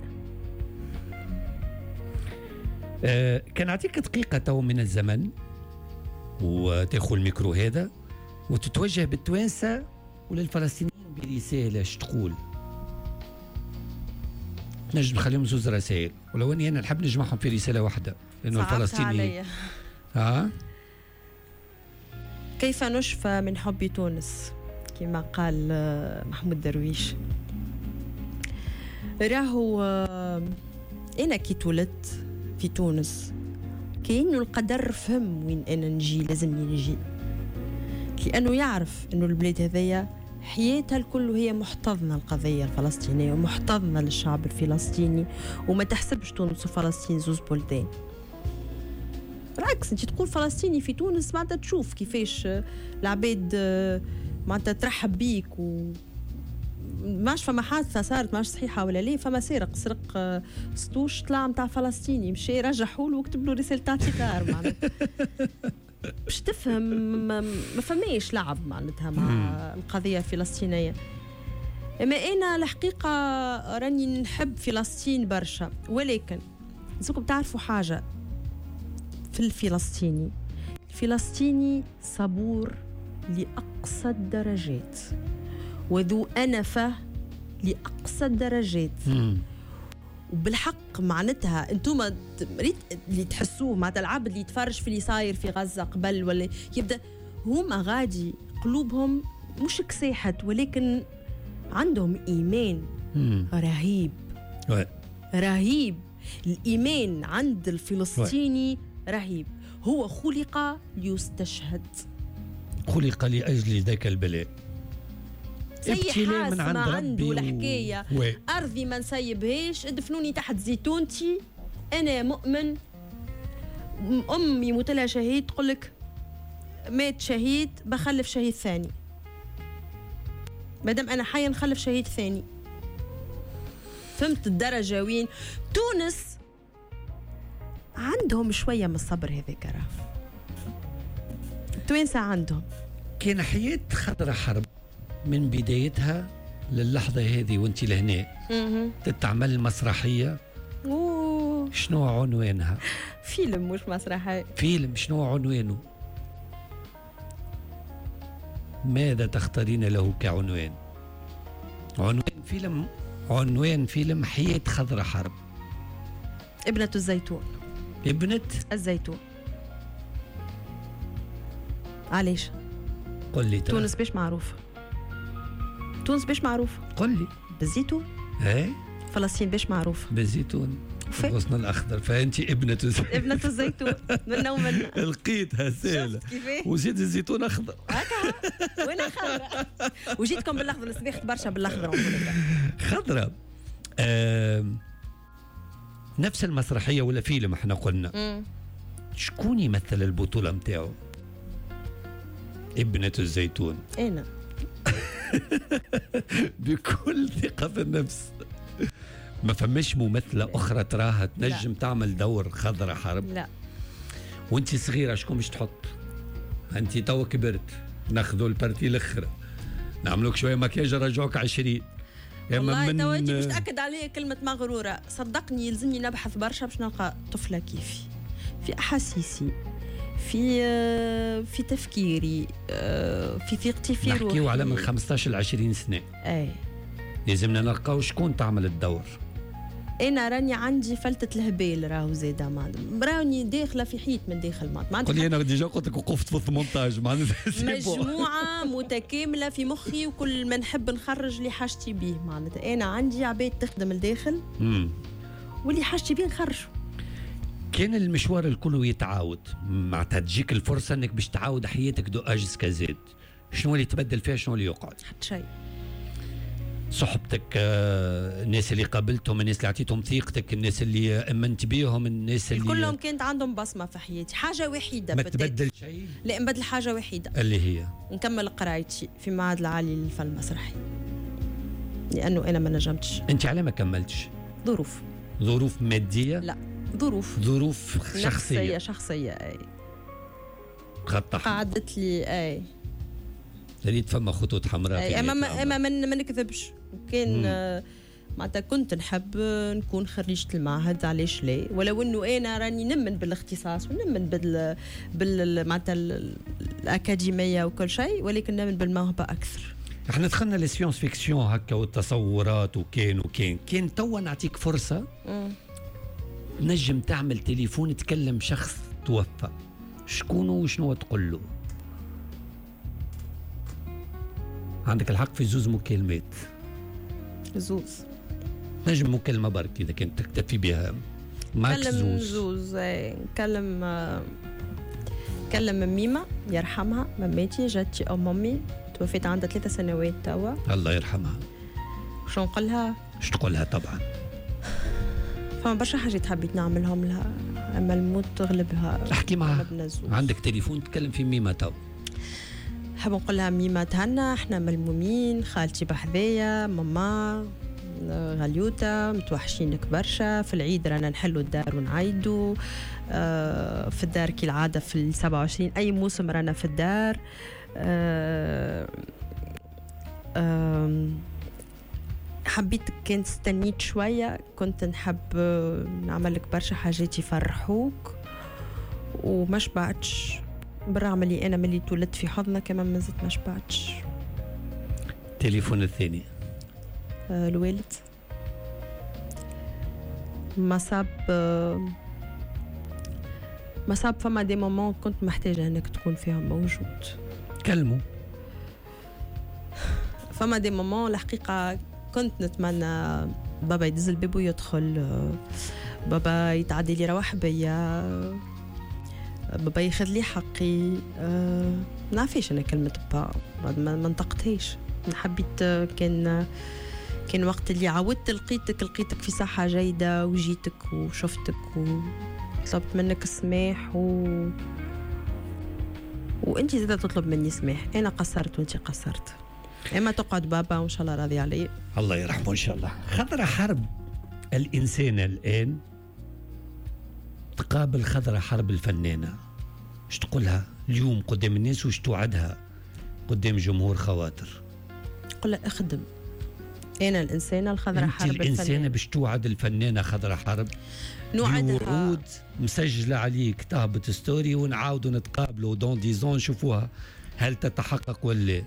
آه كان أعطيك دقيقة تو من الزمن وتاخذ الميكرو هذا وتتوجه بالتوانسة وللفلسطينيين برسالة اش تقول نجم نخليهم زوز رسائل ولو اني انا نحب نجمعهم في رسالة واحدة لانه الفلسطيني ها كيف نشفى من حب تونس كما قال محمود درويش راهو انا كي تولدت في تونس كأنه القدر فهم وين انا نجي لازمني نجي لانه يعرف انه البلاد هذيا حياتها الكل هي محتضنه القضيه الفلسطينيه ومحتضنه للشعب الفلسطيني وما تحسبش تونس وفلسطين زوز بلدان بالعكس انت تقول فلسطيني في تونس معناتها تشوف كيفاش العباد معناتها ترحب بيك و ماش فما حادثه صارت ماش صحيحه ولا ليه فما سارق سرق ستوش طلع نتاع فلسطيني مشى رجحوا له وكتب له رساله اعتذار معناتها باش تفهم ما فماش لعب معناتها مع القضيه الفلسطينيه اما انا الحقيقه راني نحب فلسطين برشا، ولكن لازمكم تعرفوا حاجه في الفلسطيني. الفلسطيني صبور لاقصى الدرجات وذو انفه لاقصى الدرجات. مم. وبالحق معناتها انتم ريت اللي تحسوه معناتها العبد اللي يتفرج في اللي صاير في غزه قبل ولا يبدا هما غادي قلوبهم مش كساحت، ولكن عندهم ايمان مم. رهيب ouais. رهيب. الايمان عند الفلسطيني ouais. رهيب. هو خلق ليستشهد، خلق لاجل ذاك البلاء، ابتلاء من عند ربي عنده الحكايه و... ارضي ما نسيبهاش، ادفنوني تحت زيتونتي انا مؤمن. امي متلها شهيد، تقول لك مات شهيد بخلف شهيد ثاني، مادام انا حيه نخلف شهيد ثاني. فهمت الدرجه وين؟ تونس عندهم شويه من الصبر هذاك، راه التوانسه عندهم. كان حياة خضرة حرب من بدايتها للحظة هذه وانت لهنا تتعمل مسرحية. أوه. شنو عنوانها؟ فيلم مش مسرحية. فيلم. شنو عنوانه؟ ماذا تختارين له كعنوان؟ عنوان فيلم عنوان فيلم حياة خضرة حرب. ابنة الزيتون. ابنة الزيتون. علاش؟ قل لي. تونس باش معروفة. تونس باش معروفة. قل لي. بالزيتون. ايه. فلسطين باش معروفة. بالزيتون. الغصن الأخضر، فأنت ابنة الزيتون. ابنة الزيتون منا ومنا. لقيتها سهلة. وزيد الزيتون أخضر. هكا وين خضرة؟ وجيتكم بالأخضر، صبيحت برشا بالأخضر. خضرة. آه نفس المسرحية ولا فيلم احنا قلنا. مم. شكون يمثل البطولة متاعه؟ ابنة الزيتون. أنا. بكل ثقة في النفس. ما فماش ممثلة أخرى تراها تنجم لا. تعمل دور خضرة حرب؟ لا. وانت صغيرة شكون باش تحط؟ انت توا كبرت، ناخذوا البارتي الاخرى، نعملوك شوية مكياج رجعوك عشرين. والله من... توا انت باش تأكد عليا كلمة مغرورة، صدقني يلزمني نبحث برشا باش نلقى طفلة كيفي، في أحاسيسي، في في تفكيري، في ثقتي في روحي. نحكيو على من خمسطاش ل عشرين سنة. اي لازمنا نلقاو شكون تعمل الدور. انا راني عندي فلتة الهبال راهو زاده معلم، راني داخله في حيط من داخل ما قولي انا ديجا قلت لك وقفت في الثمنطاج معناتها مجموعه متكامله في مخي، وكل ما نحب نخرج اللي حاجتي بيه. معناتها انا عندي عباد تخدم الداخل امم واللي حاجتي بيه نخرجه. كان المشوار الكل يتعاود، معناتها تجيك الفرصه انك باش تعاود حياتك دو اجز كزاد، شنو اللي تبدل فيها شنو اللي يقعد؟ حتى شيء. صحبتك، الناس اللي قابلتهم، الناس اللي عطيتهم ثقتك، الناس اللي امنت بيهم، الناس اللي كلهم كانت عندهم بصمه في حياتي. حاجه وحيده ما تبدل شيء؟ لا، نبدل حاجه وحيده اللي هي نكمل قرايتي في المعهد العالي للفن المسرحي، لانه انا ما نجمتش. انت على ما كملتش؟ ظروف. ظروف ماديه؟ لا، ظروف ظروف شخصيه. شخصيه شخصيه اي خطح قعدت لي اي ريت فما خطوط حمراء. اي اما اما من ما نكذبش، كان آه معناتها كنت نحب نكون خريجة المعهد، علاش لا؟ ولو انه انا راني نمن بالاختصاص ونمن بال بال معناتها الاكاديميه وكل شيء، ولكن نمن بالموهبه اكثر. احنا دخلنا للسيونس فيكسيون هكا والتصورات وكان وكان كان توا نعطيك فرصه م. نجم تعمل تليفون تكلم شخص توفى، شكونه وشنو تقول له؟ عندك الحق في زوز مكالمات. زوز نجم مكالمة برك إذا كنت تكتفي بها. معك زوز. زوز نكلم نكلم ميمة يرحمها، مماتي جاتي أو مامي توفيت عندها ثلاثة سنوات توا. الله يرحمها. شو نقولها؟ شو تقولها؟ طبعا فما برشا حاجات حبيت نعملهم لها، أما الموت تغلبها. احكي معها. عندك تليفون تكلم في ميمة توا. حاب نقول لها ميمة تهنا، احنا ملمومين، خالتي بحذايا، ماما غليوتة متوحشينك برشا، في العيد رانا نحلوا الدار ونعيدوا اه في الدار كالعادة في السبعة وعشرين أي موسم رانا في الدار. اه اه حبيت كان استنيت شويه، كنت نحب نعمل لك برشا حاجات يفرحوك وما شبعتش، بالرغم اللي انا ملي تولدت في حضنك كمان ما زلت ما شبعتش. التليفون الثاني آه الوالد ما صاب آه ما صاب فما دي مومون كنت محتاجه انك تكون فيهم موجود. كلموا. فما دي مومون الحقيقه كنت نتمنى بابا يدز الباب ويدخل، بابا يتعدي لي روح بيا، بابا ياخذ لي حقي. أه ما نعرفش انا كلمه با ما منطقتهاش. حبيت كان كان وقت اللي عودت لقيتك لقيتك في صحه جيده وجيتك وشفتك وطلبت منك السماح و وانت زاده تطلب مني سماح. انا قصرت وانت قصرت، اما تقعد بابا وان شاء الله راضي علي. الله يرحمه ان شاء الله. خضرة حرب الانسانه الان تقابل خضرة حرب الفنانه، ايش تقولها اليوم قدام الناس وايش توعدها قدام جمهور خواطر؟ قل لها اخدم. انا الانسانه الخضرة حرب الفنانه. الانسانه باش توعد الفنانه خضرة حرب نوعدها وعود مسجله عليك، تهبط ستوري ونعاودوا نتقابلوا دون ديزون نشوفوها هل تتحقق ولا؟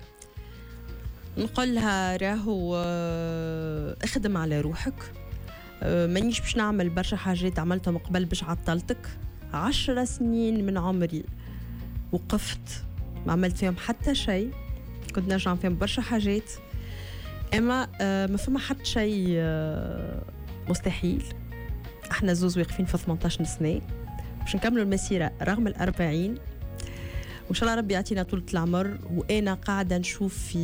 نقول لها راهو اخدم على روحك، مانيش باش نعمل برشا حاجات عملتهم قبل باش عطلتك. عشر سنين من عمري وقفت ما عملت فيهم حتى شيء، كنت نرجع فيهم برشا حاجات، اما ما فما حتى شيء مستحيل. احنا زوز واقفين في ثمانية عشر سنه باش نكملوا المسيره رغم الأربعين، وإن شاء الله ربي يعطينا طولة العمر. وأنا قاعدة نشوف في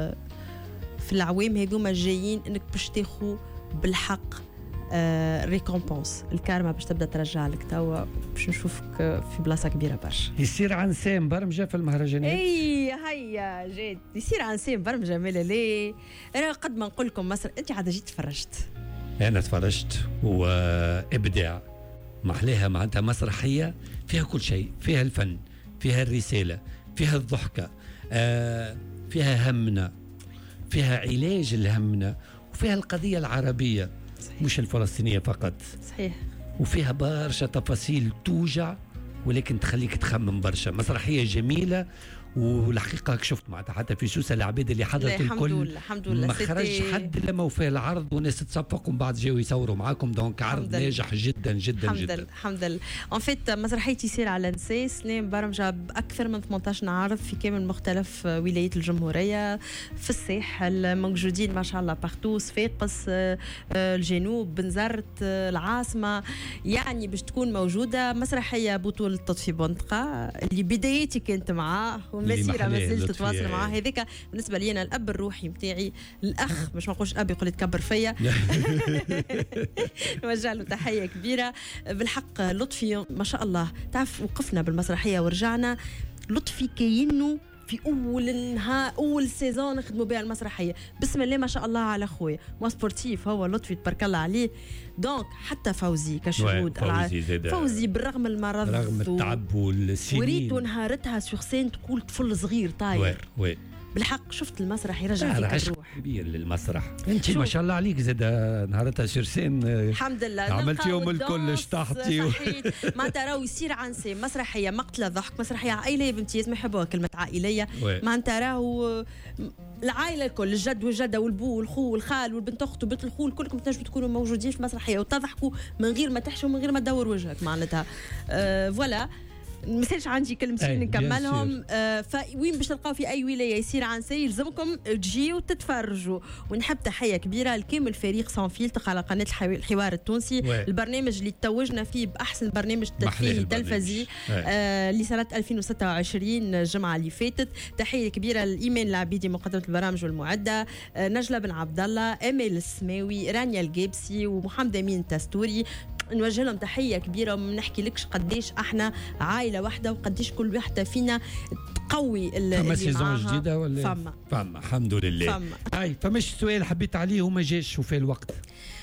في العوام هذوما الجايين إنك باش تاخو بالحق آه ريكومبونس، الكارما باش تبدا ترجع لك توا، باش نشوفك في بلاصة كبيرة برشا. يصير عنسام برمجة في المهرجانات؟ اي هيا جيت يصير عنسام برمجة مالا ليه؟ أنا قد ما نقول لكم مثلا أنت عاد جيت تفرجت. أنا تفرجت وإبداع محليها معناتها مسرحية فيها كل شيء، فيها الفن، فيها الرسالة، فيها الضحكة، آه فيها همنا، فيها علاج الهمنا، وفيها القضية العربية صحيح. مش الفلسطينية فقط صحيح. وفيها برشا تفاصيل توجع ولكن تخليك تخمم برشا. مسرحية جميلة والحقيقة شفت معناتها حتى في سوسة العباد اللي حضرت الكل الحمد لله ما خرج حد لما وفاه العرض وناس تصفق ومن بعد جاوا يصوروا معاكم، دونك عرض ناجح جدا جدا الحمد جدا. الحمد لله. ان فيت مسرحيتي يصير على نساس سنين برمجة بأكثر من ثمانية عشر عرض في كامل مختلف ولايات الجمهورية، في الساحل موجودين ما شاء الله بارتو، صفاقس، الجنوب، بنزرت، العاصمة، يعني باش تكون موجودة. مسرحية بطولة تطفي بندقة اللي بدايتي كانت معاه والمسيرة ما زلت تتواصل معاه. هذاك بالنسبة لي أنا الأب الروحي متاعي، الأخ مش ما نقولش أب يقول تكبر فيا. نوجه له تحية كبيرة بالحق. لطفي ما شاء الله تعرف وقفنا بالمسرحية ورجعنا، لطفي كأنه في أول نهار أول سيزون نخدموا بها المسرحية، بسم الله ما شاء الله على خويا، مو سبورتيف هو لطفي تبارك الله عليه. دونك حتى فوزي كشهود فوزي, فوزي بالرغم المرض رغم التعب والسنين وريتو نهارتها سيغ سين تقول طفل صغير طاير. وي بالحق شفت المسرح يرجع فيك عشق الروح كبير للمسرح. انت ما شاء الله عليك زاد نهارتها سيرسين الحمد لله عملت يوم الكل شطحتي و... معناتها راهو يصير عنسي مسرحيه مقتله ضحك، مسرحيه عائليه بامتياز، ما يحبوها كلمه عائليه. معناتها راهو العائله الكل، الجد والجده والبو والخو والخال والبنت اخت وبنت الخول كلكم تنجموا تكونوا موجودين في المسرحيه وتضحكوا من غير ما تحشوا من غير ما تدور وجهك معناتها. أه فوالا مثلش عندي كلمتين نكملهم. آه فوين باش تلقاو في اي ولايه يصير عنسي يلزمكم تجيو وتتفرجوا. ونحب تحيه كبيره لكامل فريق سان فيلتر على قناه الحوار التونسي، وي. البرنامج اللي توجنا فيه باحسن برنامج ترفيهي تلفزي آه لسنه ألفين وستة وعشرين الجمعه اللي فاتت. تحيه كبيره لايمان العبيدي مقدمه البرامج والمعده، آه نجله بن عبد الله، امل السماوي، رانيا الجابسي ومحمد امين تستوري. نوجه لهم تحيه كبيره وما نحكي لكش قديش احنا عائله واحده وقديش كل واحده فينا تقوي اللي فما سيزون جديده ولا فما فما الحمد لله. فما اي فماش سؤال حبيت عليه وما جاش وفي الوقت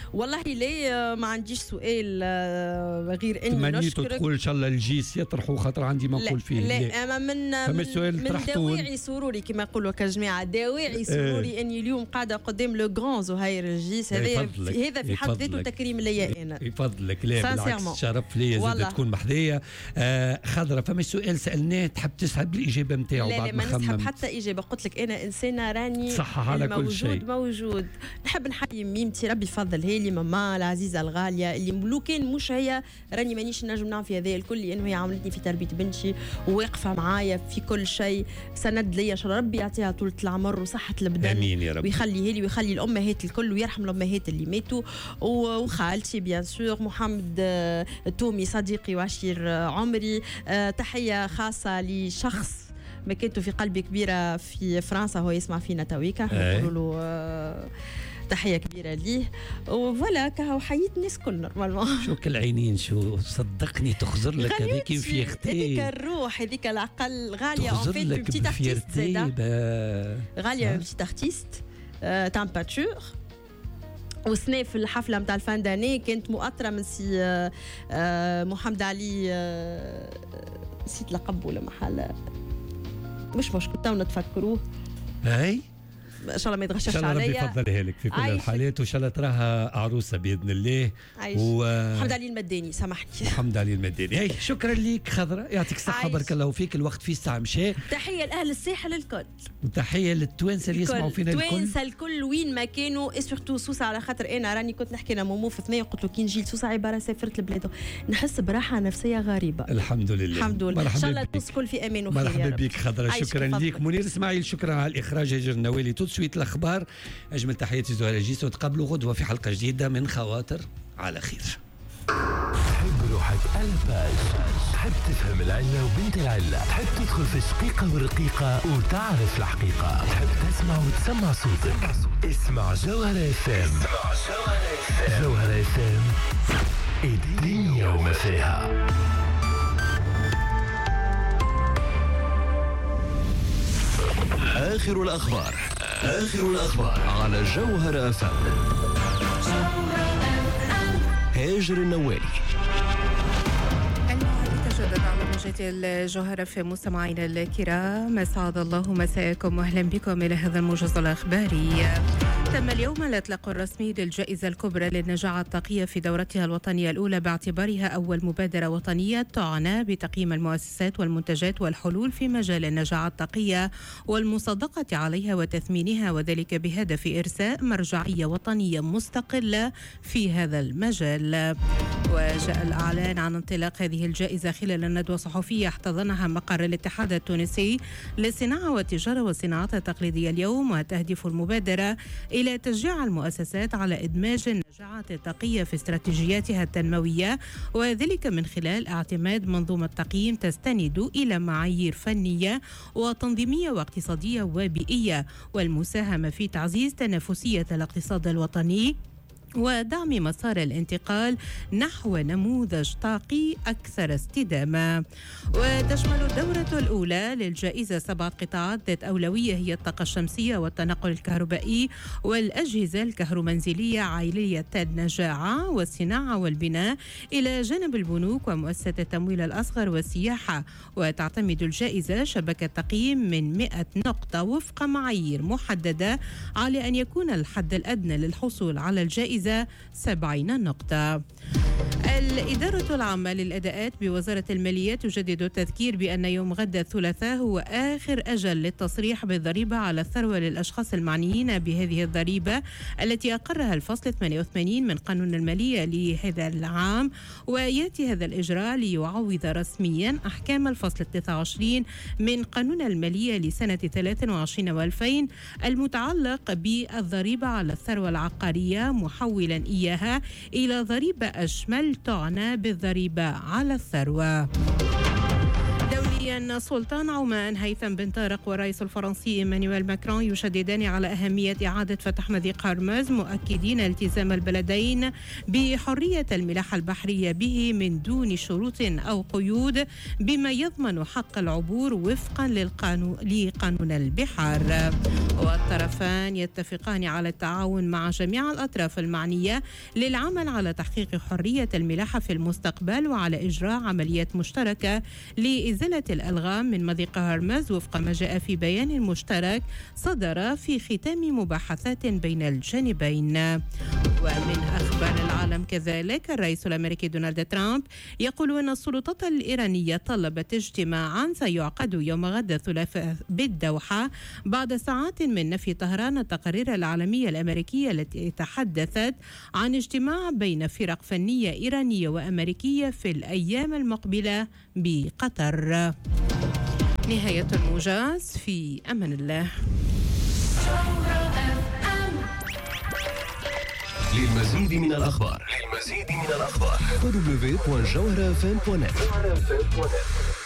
والله ليه ما عنديش سؤال غير اني نشكرك. تقول ان شاء الله الجيس يطرحوا خاطر عندي ما نقول فيه. لا, لا اما من من, من دواعي سروري كما يقولوا كجماعه دواعي سروري اه اني اليوم قاعده قدام لو غران زهير الجيس. هذا هذا في حد ذاته تكريم ليا انا. يفضلك. لا بالعكس شرف ليا زاد تكون محذيه. آه خضره فما سؤال سالناه تحب تسحب الاجابه نتاعو بعد ما خممت؟ لا لا ما نسحب حتى اجابه. قلت لك انا انسانه راني صح على كل شيء موجود موجود. نحب نحيي ميمتي ربي يفضلها لي ماما العزيزه الغاليه اللي لو كان مش هي راني مانيش نجم نعمل في هذا الكل لانه هي عاملتني في تربيه بنتي وواقفه معايا في كل شيء. سند ليا شاء الله ربي يعطيها طولة العمر وصحه البدن. امين يا رب. ويخليها لي ويخلي الامهات الكل ويرحم الامهات اللي ماتوا. وخالتي بيان سور محمد تومي صديقي وعشير عمري. تحيه خاصه لشخص مكانته في قلبي كبيره في فرنسا هو يسمع فينا تويكا نقولوا له تحيه كبيره ليه. وفوالا كهو حييت الناس كل نورمالمون. شو كالعينين شو صدقني تخزر لك هذيك في اختي هذيك الروح هذيك العقل غاليه اون فيت بتيت ارتيست زاده غاليه بتيت ارتيست تاع باتشور. وسنة في الحفله نتاع الفان داني كانت مؤطره من سي محمد علي نسيت لقب ولا محل مش مشكل تو نتفكروه. اي ان شاء الله ما يتغشش عليا. ان شاء الله ربي يفضلها لك في كل الحالات وان شاء الله تراها عروسه باذن الله. و... محمد علي المداني سامحني. محمد علي المداني. اي شكرا لك خضره يعطيك الصحه بارك الله فيك. الوقت فيه الساعه مشى. تحيه لاهل الساحل الكل وتحيه للتوانسه اللي يسمعوا فينا الكل. التوانسه الكل وين ما كانوا اي سورتو سوسه على خاطر انا راني كنت نحكي انا مومو في ثنيه وقلت له كي نجي لسوسه عباره سافرت لبلاده نحس براحه نفسيه غريبه. الحمد لله الحمد لله ان شاء الله الناس الكل في امان وخير. مرحبا بك خضره شكرا لك. منير اسماعيل شكرا على الاخراج. هاجر النوالي تو سويت الاخبار. أجمل تحياتي زهير الجيس وتقابلوا غدوة في حلقة جديدة من خواطر على خير. تحب روحك ألباج، تحب تفهم العلة وبنت العلة، تحب تدخل في الشقيقة والرقيقة وتعرف الحقيقة، تحب تسمع وتسمع صوتك. اسمع جوهرة اف ام. جوهرة اف ام الدنيا وما فيها. آخر الأخبار آخر الأخبار على جوهرة اف ام. هاجر النوالي. تجدد على موجة الجوهرة في مستمعينا الكرام. أسعد الله مساءكم وأهلا بكم إلى هذا الموجز الأخباري. تم اليوم الإطلاق الرسمي للجائزة الكبرى للنجاعة الطاقية في دورتها الوطنية الأولى باعتبارها أول مبادرة وطنية تعنى بتقييم المؤسسات والمنتجات والحلول في مجال النجاعة الطاقية والمصادقة عليها وتثمينها، وذلك بهدف إرساء مرجعية وطنية مستقلة في هذا المجال. وجاء الإعلان عن انطلاق هذه الجائزة خلال الندوة الصحفية احتضنها مقر الاتحاد التونسي للصناعة والتجارة والصناعات التقليدية اليوم. وتهدف المبادرة إلى تشجيع المؤسسات على إدماج النجاعات الطاقية في استراتيجياتها التنموية، وذلك من خلال اعتماد منظومة تقييم تستند إلى معايير فنية وتنظيمية واقتصادية وبيئية، والمساهمة في تعزيز تنافسية الاقتصاد الوطني ودعم مسار الانتقال نحو نموذج طاقي أكثر استدامة. وتشمل الدورة الأولى للجائزة سبعة قطاعات ذات أولوية هي الطاقة الشمسية والتنقل الكهربائي والأجهزة الكهرومنزلية عالية النجاعة والصناعة والبناء، إلى جانب البنوك ومؤسسة التمويل الأصغر والسياحة. وتعتمد الجائزة شبكة تقييم من مئة نقطة وفق معايير محددة، على أن يكون الحد الأدنى للحصول على الجائزة سبعين نقطة. الإدارة العامة للأداءات بوزارة المالية تجدد التذكير بأن يوم غد الثلاثاء هو آخر أجل للتصريح بالضريبة على الثروة للأشخاص المعنيين بهذه الضريبة التي أقرها الفصل ثمانية وثمانين من قانون المالية لهذا العام. ويأتي هذا الإجراء ليعوض رسميا أحكام الفصل تسعة وعشرين من قانون المالية لسنة ثلاثة وعشرين وألفين المتعلق بالضريبة على الثروة العقارية، محولا إياها إلى ضريبة أشمل تعنى بالضريبة على الثروة. دوليا محليا، سلطان عمان هيثم بن طارق والرئيس الفرنسي إيمانويل ماكرون يشددان على أهمية إعادة فتح مضيق هرمز، مؤكدين التزام البلدين بحرية الملاحة البحرية به من دون شروط أو قيود، بما يضمن حق العبور وفقا للقانون لقانون البحار. والطرفان يتفقان على التعاون مع جميع الأطراف المعنية للعمل على تحقيق حرية الملاحة في المستقبل، وعلى إجراء عمليات مشتركة لإزالة الألغام من مضيق هرمز وفق ما جاء في بيان مشترك صدر في ختام مباحثات بين الجانبين. ومن أخبار العالم كذلك، الرئيس الأمريكي دونالد ترامب يقول أن السلطات الإيرانية طلبت اجتماعا سيعقد يوم غد الثلاثاء بالدوحة بعد ساعات من نفي طهران التقارير العالمية الأمريكية التي تحدثت عن اجتماع بين فرق فنية إيرانية وأمريكية في الأيام المقبلة بقطر. نهاية الموجز، في أمان الله. للمزيد من الأخبار للمزيد من الأخبار دبليو دبليو دوت جوهرة إف إم دوت نت.